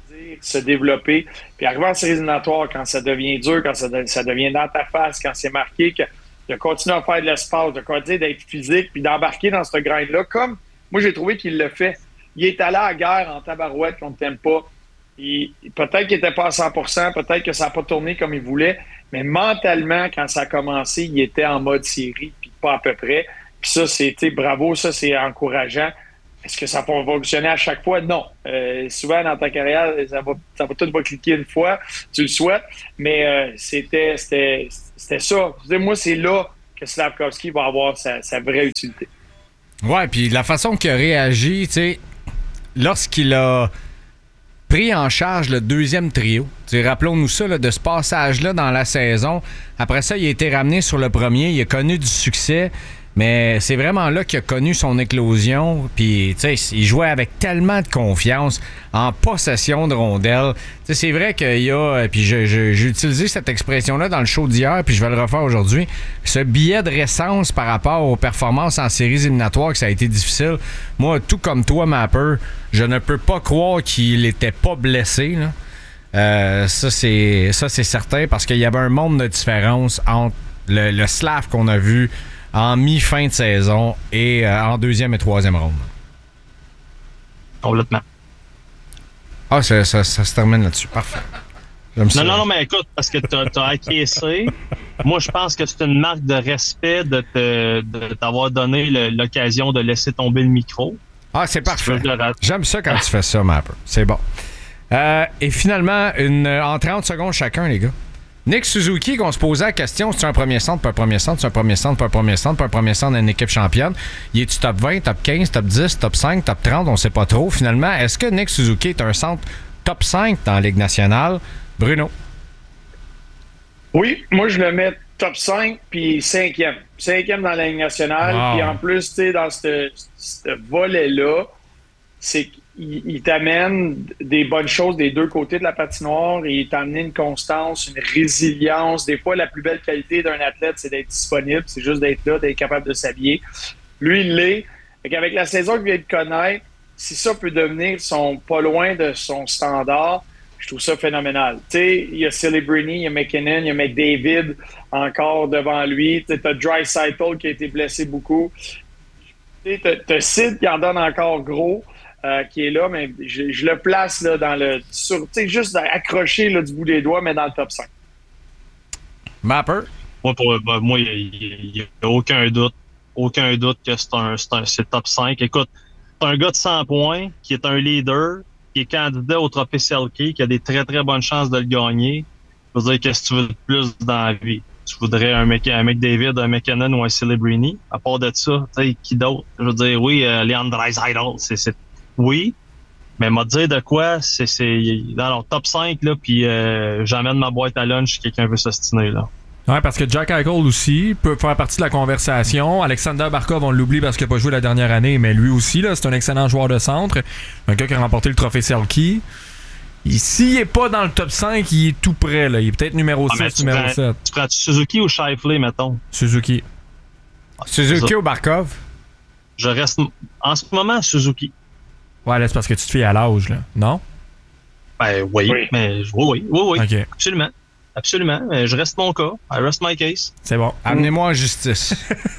S7: se développer, puis arriver en séries éliminatoires quand ça devient dur, quand ça devient dans ta face, quand c'est marqué, que de continuer à faire de l'espace, de continuer d'être physique, puis d'embarquer dans ce grind-là, comme moi j'ai trouvé qu'il le fait. Il est allé à la guerre en tabarouette qu'on ne t'aime pas. Peut-être qu'il n'était pas à 100%, peut-être que ça n'a pas tourné comme il voulait, mais mentalement, quand ça a commencé, il était en mode série, puis pas à peu près. Puis ça, c'était bravo, ça, c'est encourageant. Est-ce que ça va fonctionner à chaque fois? Non. Souvent, dans ta carrière, ça va tout va cliquer une fois, tu le souhaites, mais c'était ça. Moi, c'est là que Slafkovský va avoir sa vraie utilité.
S2: Ouais, puis la façon qu'il a réagi, tu sais, lorsqu'il a pris en charge le deuxième trio. Rappelons-nous ça, là, de ce passage-là dans la saison. Après ça, il a été ramené sur le premier. Il a connu du succès, mais c'est vraiment là qu'il a connu son éclosion. Puis, tu sais, il jouait avec tellement de confiance en possession de rondelles. Tu sais, c'est vrai qu'il y a... Puis j'ai utilisé cette expression-là dans le show d'hier, puis je vais le refaire aujourd'hui. Ce billet de récence par rapport aux performances en séries éliminatoires, que ça a été difficile. Moi, tout comme toi, Mapper, je ne peux pas croire qu'il n'était pas blessé, là. Ça, c'est certain, parce qu'il y avait un monde de différence entre le Slav qu'on a vu en mi-fin de saison et en deuxième et troisième ronde.
S8: Complètement.
S2: Ah, ça se termine là-dessus. Parfait.
S8: Non, mais écoute, parce que t'as acquiescé. Moi, je pense que c'est une marque de respect de t'avoir donné l'occasion de laisser tomber le micro.
S2: Ah, c'est parfait. J'aime ça quand tu fais ça, Mapper. C'est bon. Et finalement, en 30 secondes chacun, les gars. Nick Suzuki, qu'on se posait la question, c'est un premier centre, pas un premier centre, c'est un premier centre, pas un premier centre, pas un premier centre d'une équipe championne. Il est-tu top 20, top 15, top 10, top 5, top 30, on sait pas trop. Finalement, est-ce que Nick Suzuki est un centre top 5 dans la Ligue nationale? Bruno?
S7: Oui, moi je le mets top 5 puis 5e. 5e dans la Ligue nationale.
S2: Wow.
S7: Puis en plus, tu sais, dans ce volet-là, c'est qu'il t'amène des bonnes choses des deux côtés de la patinoire et il t'amène une constance, une résilience. Des fois, la plus belle qualité d'un athlète, c'est d'être disponible, c'est juste d'être là, d'être capable de s'habiller. Lui, il l'est. Avec la saison qu'il vient de connaître, si ça peut devenir pas loin de son standard, je trouve ça phénoménal. Tu sais, il y a Celebrini, il y a McKinnon, il y a McDavid encore devant lui. Tu as Draisaitl qui a été blessé beaucoup. Tu as Sid qui en donne encore gros. Qui est là, mais je le place là, dans le... Tu sais, juste accroché là, du bout des doigts, mais dans le top 5.
S2: Mapper?
S8: Moi, il n'y a aucun doute. Aucun doute que c'est top 5. Écoute, c'est un gars de 100 points qui est un leader, qui est candidat au trophée Selke, qui a des très, très bonnes chances de le gagner. Je veux dire, qu'est-ce que tu veux de plus dans la vie? Tu voudrais un McDavid, un McKinnon ou un Celebrini? À part de ça, tu sais, qui d'autre? Je veux dire, oui, Leon Draisaitl, c'est oui, mais m'a dire de quoi, c'est dans leur top 5, là, puis j'amène ma boîte à lunch si quelqu'un veut s'ostiner, là.
S5: Ouais, parce que Jack Eichel aussi peut faire partie de la conversation. Alexander Barkov, on l'oublie parce qu'il n'a pas joué la dernière année, mais lui aussi, là, c'est un excellent joueur de centre. Un gars qui a remporté le trophée Selke. S'il n'est pas dans le top 5, il est tout près, là. Il est peut-être numéro 6, numéro 7.
S8: Tu prends Suzuki ou Scheifele, mettons?
S5: Suzuki.
S2: Suzuki ou Barkov?
S8: Je reste en ce moment Suzuki.
S5: Ouais, là, c'est parce que tu te fies à l'âge, là. Non?
S8: Ben oui. Mais oui.
S5: Okay.
S8: Absolument. Je reste mon cas. I rest my case.
S2: C'est bon. Amenez-moi en justice.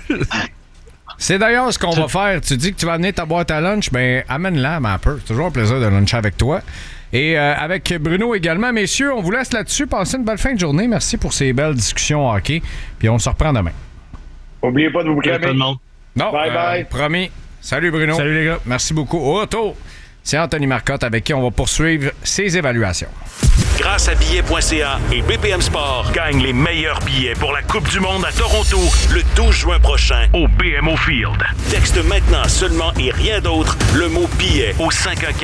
S2: C'est d'ailleurs ce qu'on va faire. Tu dis que tu vas amener ta boîte à lunch, ben amène-la, Mapper. C'est toujours un plaisir de luncher avec toi. Et avec Bruno également. Messieurs, on vous laisse là-dessus. Passez une belle fin de journée. Merci pour ces belles discussions hockey. Puis on se reprend demain.
S7: N'oubliez pas de vous calmer.
S2: Non.
S7: Bye.
S2: Promis. Salut Bruno.
S5: Salut les gars.
S2: Merci beaucoup. Au retour, c'est Anthony Marcotte avec qui on va poursuivre ses évaluations.
S6: Grâce à billets.ca et BPM Sport, gagne les meilleurs billets pour la Coupe du Monde à Toronto le 12 juin prochain au BMO Field. Texte maintenant seulement et rien d'autre le mot billet au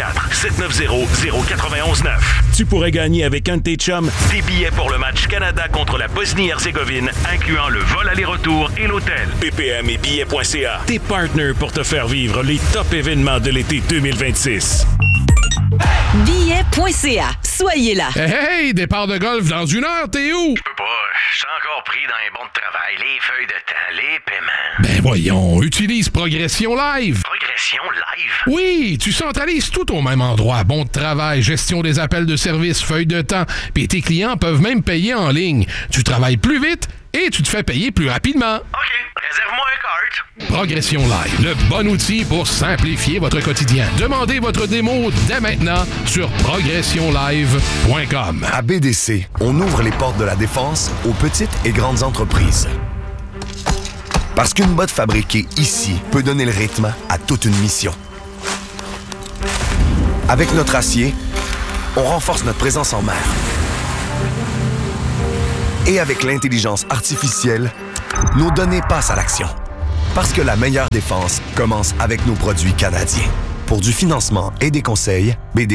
S6: 514-790-0919. Tu pourrais gagner avec un de tes chums des billets pour le match Canada contre la Bosnie-Herzégovine, incluant le vol aller-retour et l'hôtel. BPM et billets.ca, tes partners pour te faire vivre les top événements de l'été 2026.
S15: Billets.ca. Soyez là.
S3: Hey, départ de golf dans 1 heure, t'es où?
S16: Je peux pas. Je suis encore pris dans les bons de travail, les feuilles de temps, les paiements.
S3: Ben voyons, utilise Progression Live.
S16: Progression? Progression Live?
S3: Oui, tu centralises tout au même endroit. Bon de travail, gestion des appels de service, feuille de temps, puis tes clients peuvent même payer en ligne. Tu travailles plus vite et tu te fais payer plus rapidement.
S16: OK, réserve-moi un cart.
S3: Progression Live, le bon outil pour simplifier votre quotidien. Demandez votre démo dès maintenant sur progressionlive.com.
S15: À BDC, on ouvre les portes de la défense aux petites et grandes entreprises. Parce qu'une botte fabriquée ici peut donner le rythme à toute une mission. Avec notre acier, on renforce notre présence en mer. Et avec l'intelligence artificielle, nos données passent à l'action. Parce que la meilleure défense commence avec nos produits canadiens. Pour du financement et des conseils,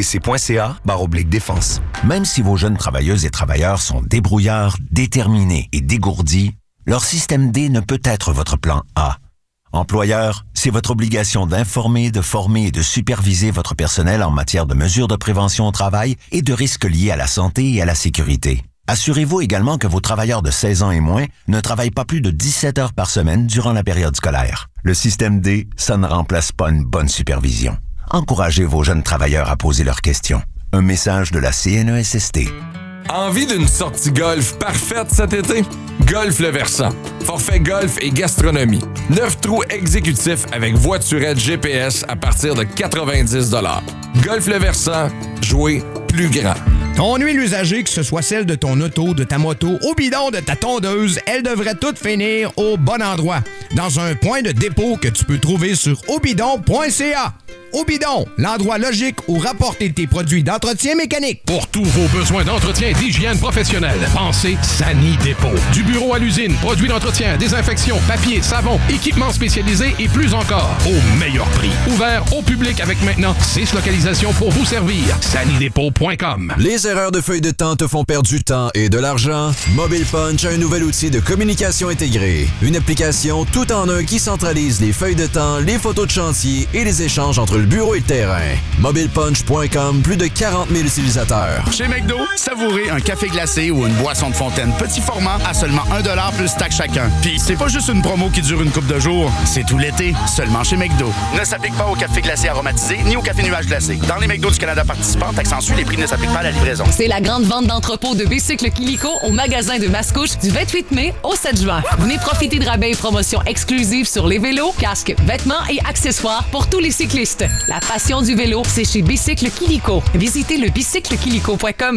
S15: bdc.ca/défense.
S17: Même si vos jeunes travailleuses et travailleurs sont débrouillards, déterminés et dégourdis, leur système D ne peut être votre plan A. Employeur, c'est votre obligation d'informer, de former et de superviser votre personnel en matière de mesures de prévention au travail et de risques liés à la santé et à la sécurité. Assurez-vous également que vos travailleurs de 16 ans et moins ne travaillent pas plus de 17 heures par semaine durant la période scolaire. Le système D, ça ne remplace pas une bonne supervision. Encouragez vos jeunes travailleurs à poser leurs questions. Un message de la CNESST.
S11: Envie d'une sortie golf parfaite cet été? Golf Le Versant. Forfait golf et gastronomie. 9 trous exécutifs avec voiturette GPS à partir de 90 $. Golf Le Versant, jouez plus grand.
S10: Ton huile usagée, que ce soit celle de ton auto, de ta moto, au bidon de ta tondeuse, elle devrait toutes finir au bon endroit. Dans un point de dépôt que tu peux trouver sur obidon.ca. Obidon, l'endroit logique où rapporter tes produits d'entretien mécanique.
S3: Pour tous vos besoins d'entretien et d'hygiène professionnelle, pensez Sani Dépôt. Du bureau à l'usine, produits d'entretien, désinfection, papier, savon, équipements spécialisés et plus encore. Au meilleur prix. Ouvert au public avec maintenant 6 localisations pour vous servir. sanidépôt.com.
S18: Les erreurs de feuilles de temps te font perdre du temps et de l'argent? Mobile Punch a un nouvel outil de communication intégrée. Une application tout en un qui centralise les feuilles de temps, les photos de chantier et les échanges entre le bureau et le terrain. MobilePunch.com, plus de 40 000 utilisateurs.
S12: Chez McDo, savourez un café glacé ou une boisson de fontaine petit format à seulement 1$ plus taxe chacun. Puis c'est pas juste une promo qui dure une couple de jours, c'est tout l'été, seulement chez McDo. Ne s'applique pas au café glacé aromatisé ni au café nuage glacé. Dans les McDo du Canada participants, taxe en sus, les prix ne s'appliquent pas à la livraison.
S19: C'est la grande vente d'entrepôt de Bicycle Kilico au magasin de Mascouche du 28 mai au 7 juin. Venez profiter de rabais et promotions exclusives sur les vélos, casques, vêtements et accessoires pour tous les cyclistes. La passion du vélo, c'est chez Bicycle Kilico. Visitez le bicyclekilico.com.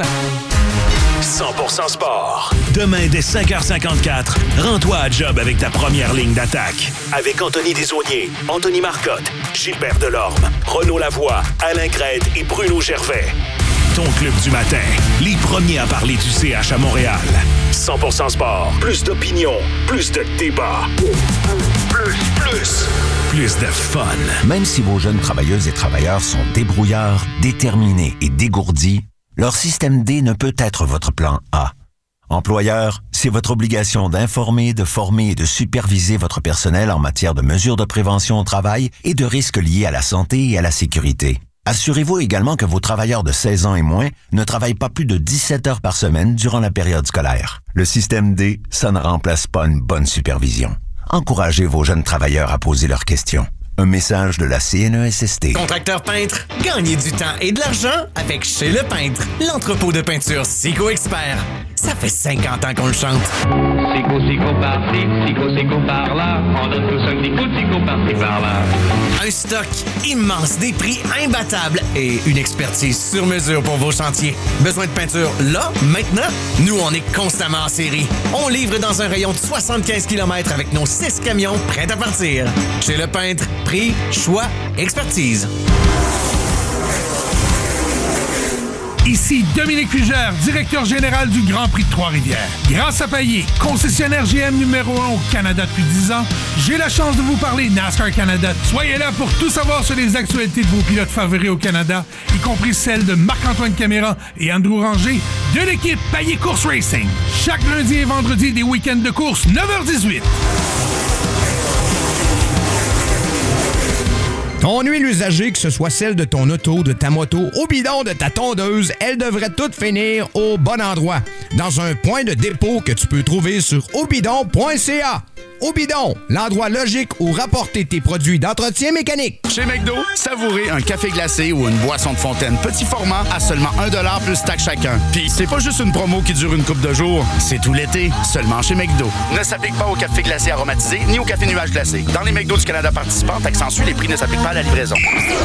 S6: 100% sport. Demain, dès 5h54, rends-toi à job avec ta première ligne d'attaque. Avec Anthony Desaulniers, Anthony Marcotte, Gilbert Delorme, Renaud Lavoie, Alain Crête et Bruno Gervais. Ton club du matin, les premiers à parler du CH à Montréal. 100% sport, plus d'opinion, plus de débat. Plus de fun.
S17: Même si vos jeunes travailleuses et travailleurs sont débrouillards, déterminés et dégourdis, leur système D ne peut être votre plan A. Employeur, c'est votre obligation d'informer, de former et de superviser votre personnel en matière de mesures de prévention au travail et de risques liés à la santé et à la sécurité. Assurez-vous également que vos travailleurs de 16 ans et moins ne travaillent pas plus de 17 heures par semaine durant la période scolaire. Le système D, ça ne remplace pas une bonne supervision. Encouragez vos jeunes travailleurs à poser leurs questions. Un message de la CNESST.
S9: Contracteur peintre, gagnez du temps et de l'argent avec Chez Le Peintre, l'entrepôt de peinture Sico Expert. Ça fait 50 ans qu'on le chante.
S20: Sico par-ci, Sico par-là. On donne tous un petit coup de Sico par-ci, par-là.
S9: Un stock immense, des prix imbattables et une expertise sur mesure pour vos chantiers. Besoin de peinture là, maintenant? Nous, on est constamment en série. On livre dans un rayon de 75 km avec nos 6 camions prêts à partir. Chez Le Peintre, prix, choix, expertise.
S21: Ici Dominique Fugère, directeur général du Grand Prix de Trois-Rivières. Grâce à Payet, concessionnaire GM numéro 1 au Canada depuis 10 ans, j'ai la chance de vous parler NASCAR Canada. Soyez là pour tout savoir sur les actualités de vos pilotes favoris au Canada, y compris celles de Marc-Antoine Caméra et Andrew Ranger de l'équipe Payet Course Racing. Chaque lundi et vendredi des week-ends de course, 9h18.
S10: Ton huile usagée, que ce soit celle de ton auto, de ta moto, au bidon de ta tondeuse, elle devrait toutes finir au bon endroit. Dans un point de dépôt que tu peux trouver sur obidon.ca. Au Bidon, l'endroit logique où rapporter tes produits d'entretien mécanique.
S12: Chez McDo, savourez un café glacé ou une boisson de fontaine petit format à seulement 1$ plus taxe chacun. Puis c'est pas juste une promo qui dure une couple de jours, c'est tout l'été, seulement chez McDo. Ne s'applique pas au café glacé aromatisé ni au café nuage glacé. Dans les McDo du Canada participants, taxe en suit, les prix ne s'appliquent pas à la livraison.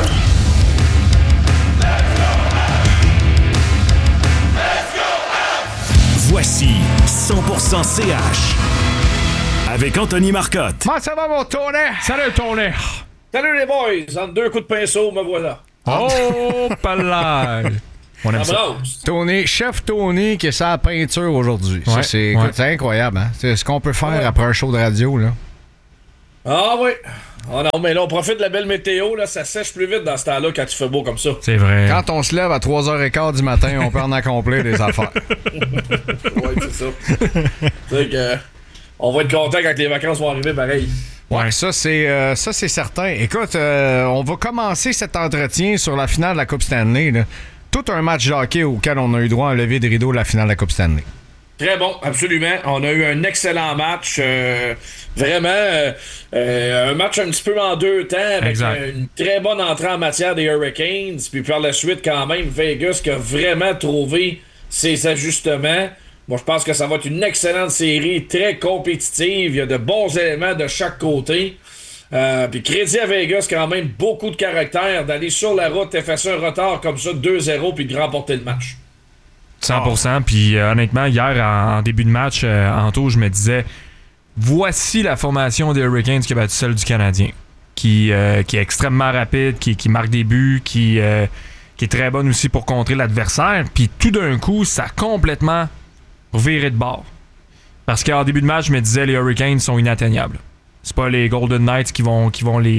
S6: Voici 100% CH avec Anthony Marcotte.
S2: Comment ça va, mon Tony?
S3: Salut, Tony.
S1: Salut, les boys. Entre deux coups de pinceau, me voilà.
S5: Oh, palais! On aime ça.
S2: Tony, chef Tony qui est sa peinture aujourd'hui.
S5: Ouais,
S2: c'est incroyable, hein? C'est ce qu'on peut faire après un show de radio, là.
S1: Ah oui. Oh non, mais là, on profite de la belle météo, là, ça sèche plus vite dans ce temps-là quand il fait beau comme ça.
S5: C'est vrai.
S2: Quand on se lève à 3h15 du matin, on peut en accomplir des affaires.
S1: Ouais, c'est ça. C'est que on va être content quand les vacances vont arriver, pareil.
S2: Ouais, ça c'est certain. Écoute, on va commencer cet entretien sur la finale de la Coupe Stanley, là. Tout un match de hockey auquel on a eu droit à un lever de rideau de la finale de la Coupe Stanley.
S1: Très bon, absolument. On a eu un excellent match. Vraiment, un match un petit peu en deux temps avec une très bonne entrée en matière des Hurricanes. Puis par la suite, quand même, Vegas qui a vraiment trouvé ses ajustements. Moi, je pense que ça va être une excellente série, très compétitive. Il y a de bons éléments de chaque côté. Puis crédit à Vegas, quand même, beaucoup de caractère d'aller sur la route, effacer un retard comme ça, 2-0, puis de remporter le match.
S5: 100%. Puis honnêtement, hier, en début de match, Anto, je me disais, voici la formation des Hurricanes qui a battu celle du Canadien. Qui est extrêmement rapide, qui marque des buts, qui est très bonne aussi pour contrer l'adversaire. Puis tout d'un coup, ça a complètement viré de bord. Parce qu'en début de match, je me disais, les Hurricanes sont inatteignables. C'est pas les Golden Knights qui vont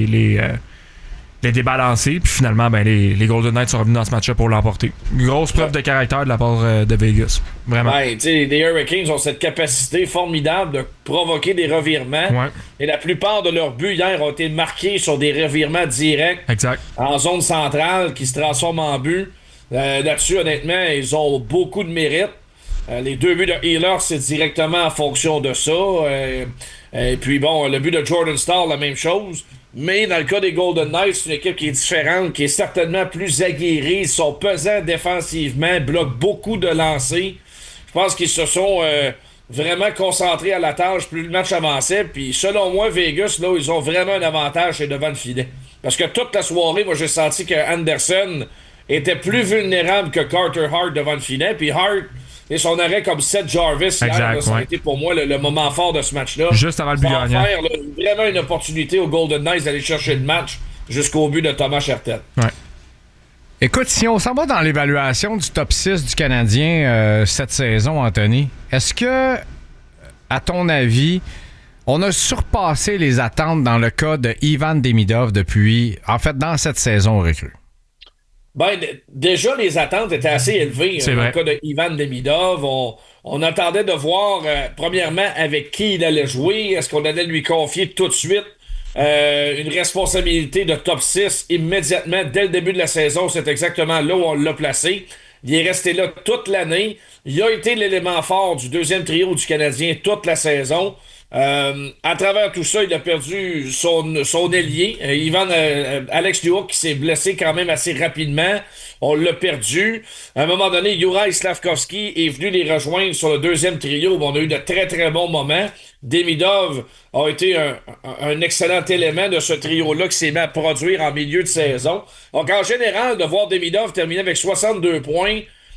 S5: les débalancer. Puis finalement, ben, les Golden Knights sont revenus dans ce match-là pour l'emporter. Grosse preuve de caractère de la part de Vegas. Vraiment.
S1: Ouais, tu sais, les Hurricanes ont cette capacité formidable de provoquer des revirements.
S5: Ouais.
S1: Et la plupart de leurs buts hier ont été marqués sur des revirements directs.
S5: Exact.
S1: En zone centrale qui se transforment en but. Là-dessus, honnêtement, ils ont beaucoup de mérite. Les deux buts de Healer, c'est directement en fonction de ça. Et puis bon, le but de Jordan Staal, la même chose. Mais dans le cas des Golden Knights, c'est une équipe qui est différente, qui est certainement plus aguerrie. Ils sont pesants défensivement, bloquent beaucoup de lancers. Je pense qu'ils se sont vraiment concentrés à la tâche plus le match avançait. Puis selon moi, Vegas, là, ils ont vraiment un avantage chez devant le filet. Parce que toute la soirée, moi, j'ai senti que Anderson était plus vulnérable que Carter Hart devant le filet. Puis Hart, et son arrêt comme Seth Jarvis, hier, là, ça a été pour moi le moment fort de ce match-là.
S5: Juste avant le but gagnant.
S1: Vraiment une opportunité aux Golden Knights d'aller chercher le match jusqu'au but de Thomas Chabot.
S2: Ouais. Écoute, si on s'en va dans l'évaluation du top 6 du Canadien cette saison, Anthony, est-ce que, à ton avis, on a surpassé les attentes dans le cas de Ivan Demidov dans cette saison recrue?
S1: Ben, déjà, les attentes étaient assez élevées dans le cas de Ivan Demidov. On attendait de voir, premièrement, avec qui il allait jouer. Est-ce qu'on allait lui confier tout de suite une responsabilité de top 6 immédiatement, dès le début de la saison? C'est exactement là où on l'a placé. Il est resté là toute l'année. Il a été l'élément fort du deuxième trio du Canadien toute la saison. À travers tout ça, il a perdu son ailier, Alex Newhook, qui s'est blessé quand même assez rapidement. On l'a perdu. À un moment donné, Juraj Slafkovský est venu les rejoindre sur le deuxième trio. On a eu de très, très bons moments. Demidov a été un excellent élément de ce trio-là qui s'est mis à produire en milieu de saison. Donc, en général, de voir Demidov terminer avec 62 points,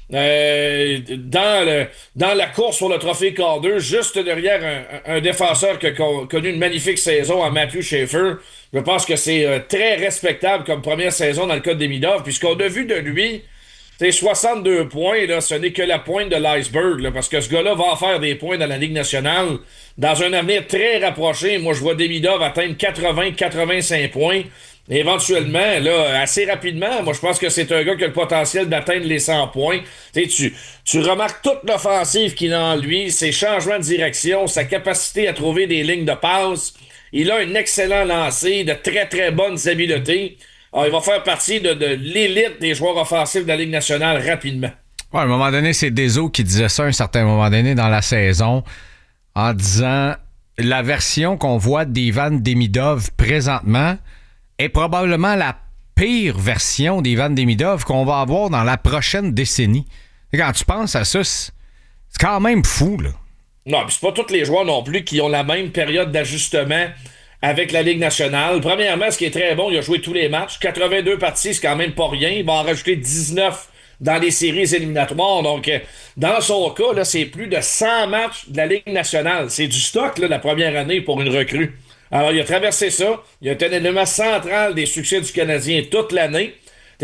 S1: dans la course pour le trophée Calder, juste derrière un défenseur qui a connu une magnifique saison à Matthew Schaefer. Je pense que c'est très respectable comme première saison dans le cas de Demidov. Puis ce qu'on a vu de lui, c'est 62 points, là, ce n'est que la pointe de l'iceberg, là, parce que ce gars-là va en faire des points dans la Ligue nationale dans un avenir très rapproché. Moi, je vois Demidov atteindre 80-85 points. Éventuellement, là, assez rapidement, moi je pense que c'est un gars qui a le potentiel d'atteindre les 100 points. Tu remarques toute l'offensive qu'il a en lui, ses changements de direction, sa capacité à trouver des lignes de passe. Il a un excellent lancer, de très très bonnes habiletés. Alors, il va faire partie de l'élite des joueurs offensifs de la Ligue nationale rapidement.
S2: Ouais, à un moment donné, c'est Deso qui disait ça à un certain moment donné dans la saison en disant la version qu'on voit d'Ivan Demidov présentement est probablement la pire version d'Ivan Demidov qu'on va avoir dans la prochaine décennie. Et quand tu penses à ça, c'est quand même fou, là.
S1: Non, puis c'est pas tous les joueurs non plus qui ont la même période d'ajustement avec la Ligue nationale. Premièrement, ce qui est très bon, il a joué tous les matchs. 82 parties, c'est quand même pas rien. Il va en rajouter 19 dans les séries éliminatoires. Donc, dans son cas, là, c'est plus de 100 matchs de la Ligue nationale. C'est du stock, là, la première année pour une recrue. Alors, il a traversé ça. Il a été un élément central des succès du Canadien toute l'année.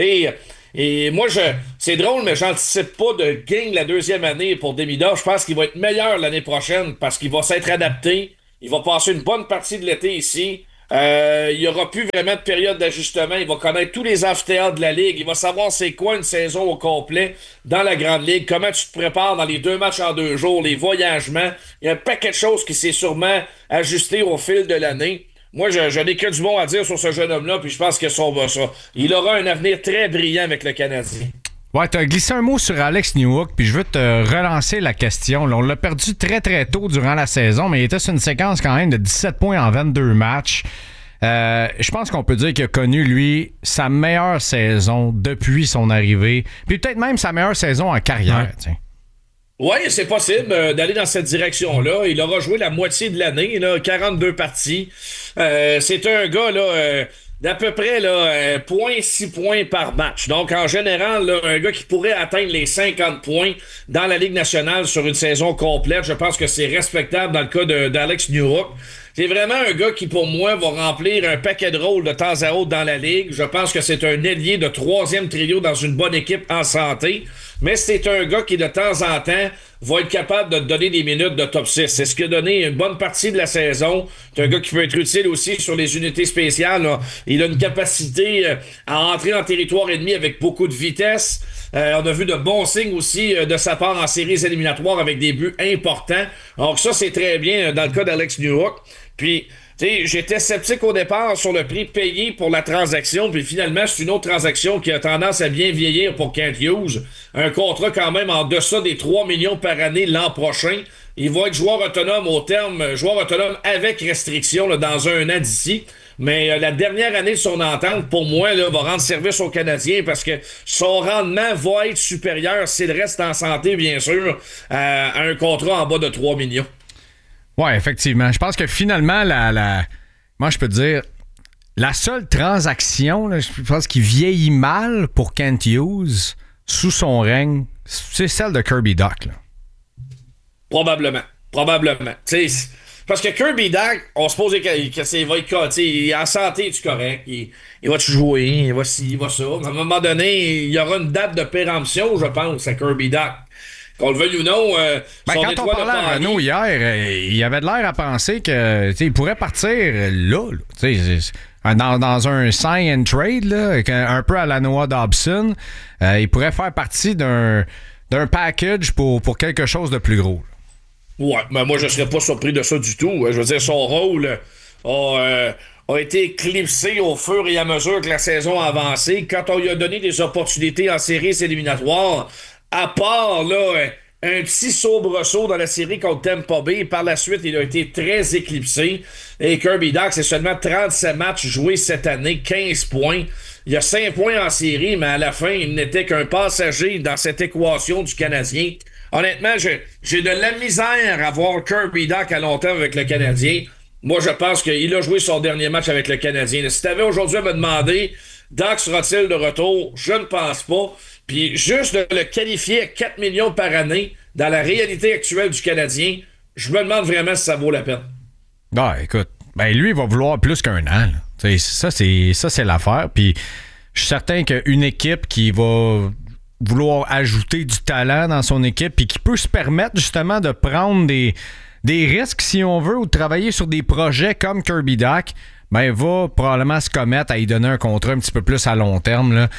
S1: Et moi, c'est drôle, mais j'anticipe pas de gain la deuxième année pour Demidov. Je pense qu'il va être meilleur l'année prochaine parce qu'il va s'être adapté. Il va passer une bonne partie de l'été ici. Il n'y aura plus vraiment de période d'ajustement. Il va connaître tous les amphithéâtres de la Ligue. Il va savoir c'est quoi une saison au complet dans la Grande Ligue. Comment tu te prépares dans les 2 matchs en 2 jours, les voyagements. Il y a un paquet de choses qui s'est sûrement ajusté au fil de l'année. Moi, je n'ai que du bon à dire sur ce jeune homme-là, puis je pense que il aura un avenir très brillant avec le Canadien.
S2: Ouais, t'as glissé un mot sur Alex Newhook, puis je veux te relancer la question. Là, on l'a perdu très, très tôt durant la saison, mais il était sur une séquence quand même de 17 points en 22 matchs. Je pense qu'on peut dire qu'il a connu, lui, sa meilleure saison depuis son arrivée, puis peut-être même sa meilleure saison en carrière. Ouais.
S1: Oui, c'est possible d'aller dans cette direction-là. Il aura joué la moitié de l'année, là, 42 parties. C'est un gars là, d'à peu près là, 0.6 points par match. Donc, en général, là, un gars qui pourrait atteindre les 50 points dans la Ligue nationale sur une saison complète, je pense que c'est respectable dans le cas d'Alex Newhook. C'est vraiment un gars qui, pour moi, va remplir un paquet de rôles de temps à autre dans la Ligue. Je pense que c'est un ailier de 3e trio dans une bonne équipe en santé. Mais c'est un gars qui, de temps en temps, va être capable de te donner des minutes de top 6. C'est ce qui a donné une bonne partie de la saison. C'est un gars qui peut être utile aussi sur les unités spéciales. Là. Il a une capacité à entrer en territoire ennemi avec beaucoup de vitesse. On a vu de bons signes aussi de sa part en séries éliminatoires avec des buts importants. Donc ça, c'est très bien dans le cas d'Alex Newhook. Puis, tu sais, j'étais sceptique au départ sur le prix payé pour la transaction, puis finalement, c'est une autre transaction qui a tendance à bien vieillir pour Kent Hughes. Un contrat quand même en deçà des 3 millions par année l'an prochain. Il va être joueur autonome au terme, joueur autonome avec restriction là, dans 1 an d'ici. Mais la dernière année de son entente, pour moi, là, va rendre service aux Canadiens parce que son rendement va être supérieur, s'il reste en santé, bien sûr, à un contrat en bas de 3 millions.
S2: Ouais, effectivement. Je pense que finalement, moi, je peux te dire, la seule transaction, là, je pense qu'il vieillit mal pour Kent Hughes sous son règne, c'est celle de Kirby Dach. Là.
S1: Probablement. Tu sais, parce que Kirby Dach, on se pose qu'il va être, il est en santé, tu correct, il va-tu jouer, il va ci, il va ça. À un moment donné, il y aura une date de péremption, je pense, à Kirby Dach. Qu'on le veuille ou non,
S2: quand on parlait à Renaud hier, il avait de l'air à penser que il pourrait partir là dans un sign and trade, là, un peu à la Noah Dobson. Il pourrait faire partie d'un package pour quelque chose de plus gros.
S1: Ouais, mais moi, je serais pas surpris de ça du tout. Je veux dire, son rôle a été éclipsé au fur et à mesure que la saison a avancé. Quand on lui a donné des opportunités en séries éliminatoires, à part là, un petit soubresaut dans la série contre Tampa Bay, par la suite, il a été très éclipsé. Et Kirby Dach, c'est seulement 37 matchs joués cette année, 15 points. Il y a 5 points en série, mais à la fin, il n'était qu'un passager dans cette équation du Canadien. Honnêtement, j'ai de la misère à voir Kirby Dach à long terme avec le Canadien. Moi, je pense qu'il a joué son dernier match avec le Canadien. Si tu avais aujourd'hui à me demander, Dach sera-t-il de retour? Je ne pense pas. Puis juste de le qualifier à 4 millions par année dans la réalité actuelle du Canadien, je me demande vraiment si ça vaut la peine.
S2: Ah, écoute, lui, il va vouloir plus qu'un an. Ça, c'est l'affaire. Puis je suis certain qu'une équipe qui va vouloir ajouter du talent dans son équipe puis qui peut se permettre justement de prendre des risques, si on veut, ou de travailler sur des projets comme Kirby Dach, va probablement se commettre à y donner un contrat un petit peu plus à long terme là,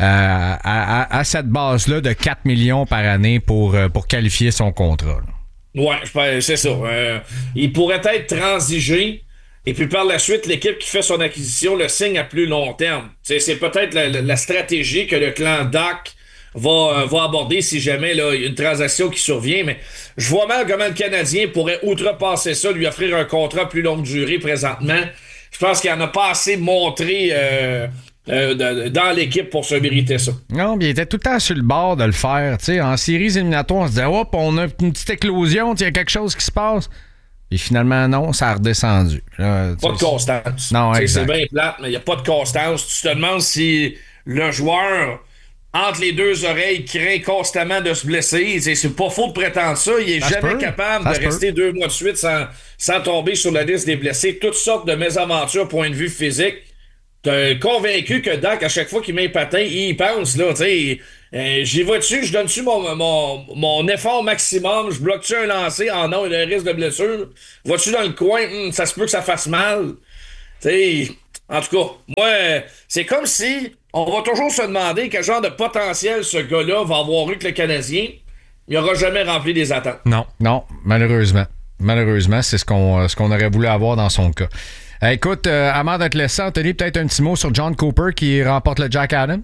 S2: à cette base-là de 4 millions par année pour qualifier son contrat. Là.
S1: Ouais, c'est ça. Il pourrait être transigé et puis par la suite, l'équipe qui fait son acquisition le signe à plus long terme. C'est peut-être la stratégie que le clan Dach va aborder si jamais là, il y a une transaction qui survient. Mais je vois mal comment le Canadien pourrait outrepasser ça, lui offrir un contrat plus longue durée présentement. Je pense qu'il en a pas assez montré dans l'équipe pour se mériter ça.
S2: Non, mais il était tout le temps sur le bord de le faire. T'sais. En séries éliminatoires, on se disait, hop, on a une petite éclosion, il y a quelque chose qui se passe. Et finalement, non, ça a redescendu. Là,
S1: pas de constance.
S2: Non,
S1: c'est bien plate, mais il n'y a pas de constance. Tu te demandes si le joueur, entre les deux oreilles, craint constamment de se blesser. C'est pas faux de prétendre ça. Il est jamais capable de rester 2 mois de suite sans tomber sur la liste des blessés. Toutes sortes de mésaventures, point de vue physique. T'es convaincu que Doc, à chaque fois qu'il met un patin, il y pense, là, tu sais. J'y vais-tu, je donne-tu mon effort maximum, je bloque-tu un lancer? Ah non, il y a un risque de blessure. Vas-tu dans le coin? Ça se peut que ça fasse mal. Tu sais, en tout cas, moi, c'est comme si on va toujours se demander quel genre de potentiel ce gars-là va avoir eu que le Canadien. Il n'aura jamais rempli des attentes.
S2: Non, malheureusement. Malheureusement, c'est ce qu'on aurait voulu avoir dans son cas. Écoute, avant de te laisser, Anthony, peut-être un petit mot sur John Cooper qui remporte le Jack Adams?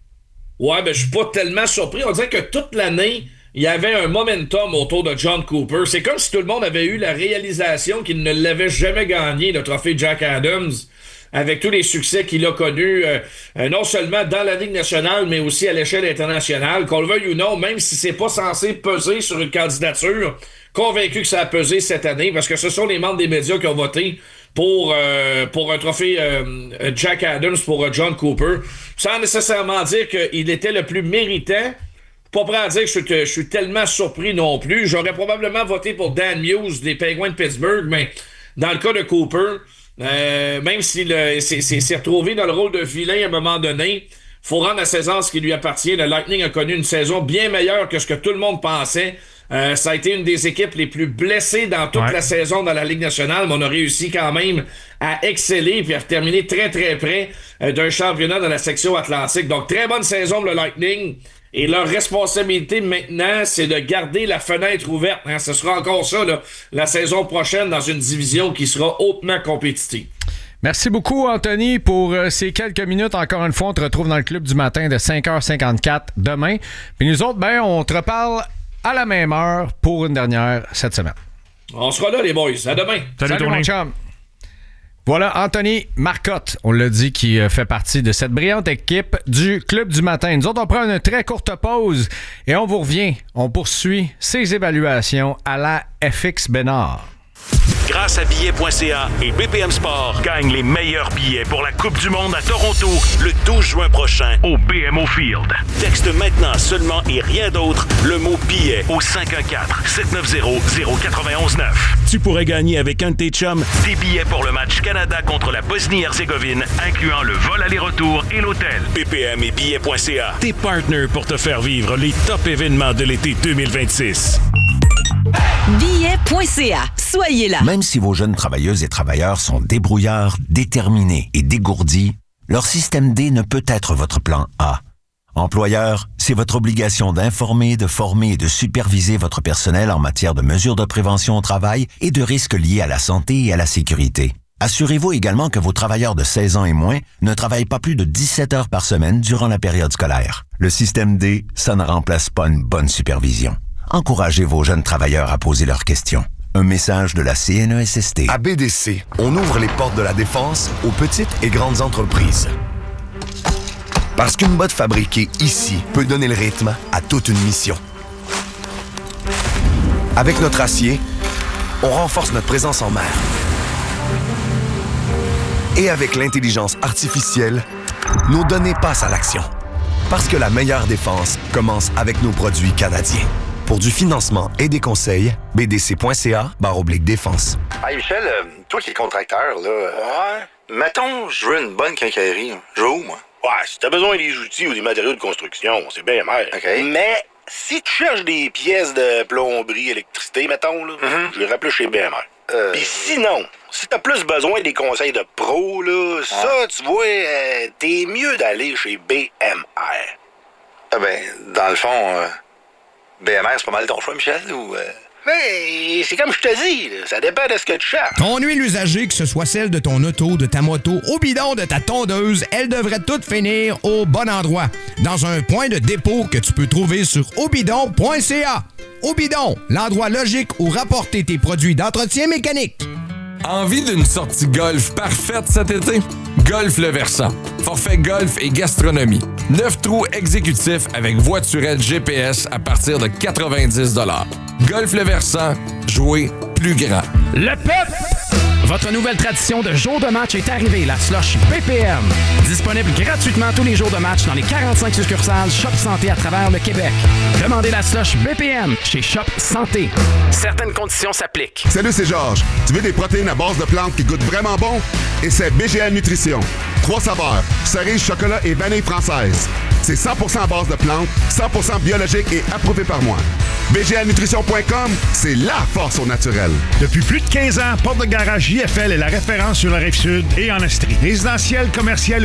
S1: Ouais, ben je suis pas tellement surpris. On dirait que toute l'année, il y avait un momentum autour de John Cooper. C'est comme si tout le monde avait eu la réalisation qu'il ne l'avait jamais gagné, le trophée Jack Adams, avec tous les succès qu'il a connus, non seulement dans la Ligue nationale, mais aussi à l'échelle internationale. Qu'on le veuille ou non, même si c'est pas censé peser sur une candidature, convaincu que ça a pesé cette année, parce que ce sont les membres des médias qui ont voté pour un trophée Jack Adams pour John Cooper, sans nécessairement dire qu'il était le plus méritant. Pas prêt à dire que je suis tellement surpris non plus. J'aurais probablement voté pour Dan Muse des Penguins de Pittsburgh, mais dans le cas de Cooper, même s'il s'est retrouvé dans le rôle de vilain à un moment donné, faut rendre la saison ce qui lui appartient. Le Lightning a connu une saison bien meilleure que ce que tout le monde pensait. Ça a été une des équipes les plus blessées dans toute la saison dans la Ligue nationale, mais on a réussi quand même à exceller puis à terminer très très près d'un championnat dans la section Atlantique. Donc très bonne saison pour le Lightning. Et leur responsabilité maintenant, c'est de garder la fenêtre ouverte. Ce sera encore ça la saison prochaine dans une division qui sera hautement compétitive.
S2: Merci beaucoup, Anthony, pour ces quelques minutes. Encore une fois, on te retrouve dans le club du matin de 5h54 demain. Puis nous autres, on te reparle à la même heure pour une dernière cette semaine.
S1: On sera là, les boys. À demain.
S2: Salut mon chum. Voilà, Anthony Marcotte, on l'a dit, qui fait partie de cette brillante équipe du Club du matin. Nous autres, on prend une très courte pause et on vous revient. On poursuit ces évaluations à la FX Bénard.
S6: Grâce à billets.ca et BPM Sport, gagne les meilleurs billets pour la Coupe du monde à Toronto le 12 juin prochain au BMO Field. Texte maintenant seulement et rien d'autre le mot billet au 514-790-0919. Tu pourrais gagner avec un de tes chums des billets pour le match Canada contre la Bosnie-Herzégovine, incluant le vol aller-retour et l'hôtel. BPM et billets.ca, tes partners pour te faire vivre les top événements de l'été 2026.
S14: Billets.ca. Soyez là.
S17: Même si vos jeunes travailleuses et travailleurs sont débrouillards, déterminés et dégourdis, leur système D ne peut être votre plan A. Employeur, c'est votre obligation d'informer, de former et de superviser votre personnel en matière de mesures de prévention au travail et de risques liés à la santé et à la sécurité. Assurez-vous également que vos travailleurs de 16 ans et moins ne travaillent pas plus de 17 heures par semaine durant la période scolaire. Le système D, ça ne remplace pas une bonne supervision. Encouragez vos jeunes travailleurs à poser leurs questions. Un message de la CNESST.
S15: À BDC, on ouvre les portes de la défense aux petites et grandes entreprises. Parce qu'une botte fabriquée ici peut donner le rythme à toute une mission. Avec notre acier, on renforce notre présence en mer. Et avec l'intelligence artificielle, nos données passent à l'action. Parce que la meilleure défense commence avec nos produits canadiens. Pour du financement et des conseils, bdc.ca/défense.
S22: Hey Michel, toi qui es contracteur, là, mettons, je veux une bonne quincaillerie. Je veux où, moi? Ouais, si t'as besoin des outils ou des matériaux de construction, c'est bien mer. Okay. Mais si tu cherches des pièces de plomberie, électricité, mettons, là, je vais rappeler chez BMR. Puis sinon, si t'as plus besoin des conseils de pro, là, ça, tu vois, t'es mieux d'aller chez BMR.
S14: Ah ben, dans le fond... BMR, c'est pas mal ton choix, Michel, ou...
S22: Mais c'est comme je te dis, là, ça dépend de ce que tu cherches.
S10: Ton huile usagée, que ce soit celle de ton auto, de ta moto, au bidon de ta tondeuse, elle devrait toutes finir au bon endroit. Dans un point de dépôt que tu peux trouver sur aubidon.ca. Aubidon, l'endroit logique où rapporter tes produits d'entretien mécanique.
S11: Envie d'une sortie golf parfaite cet été? Golf Le Versant. Forfait golf et gastronomie. 9 trous exécutifs avec voiturette GPS à partir de 90 $. Golf Le Versant, jouer plus grand.
S13: Le peuple! Votre nouvelle tradition de jour de match est arrivée, la slush BPM. Disponible gratuitement tous les jours de match dans les 45 succursales Shop Santé à travers le Québec. Demandez la slush BPM chez Shop Santé. Certaines conditions s'appliquent.
S14: Salut, c'est Georges. Tu veux des protéines à base de plantes qui goûtent vraiment bon? Et c'est BGA Nutrition. 3 saveurs, cerise, chocolat et vanille française. C'est 100% à base de plantes, 100% biologique et approuvé par moi. BGAnutrition.com, c'est la force au naturel.
S23: Depuis plus de 15 ans, Porte de Garage JFL est la référence sur la Rive-Sud et en Estrie. Résidentiel, commercial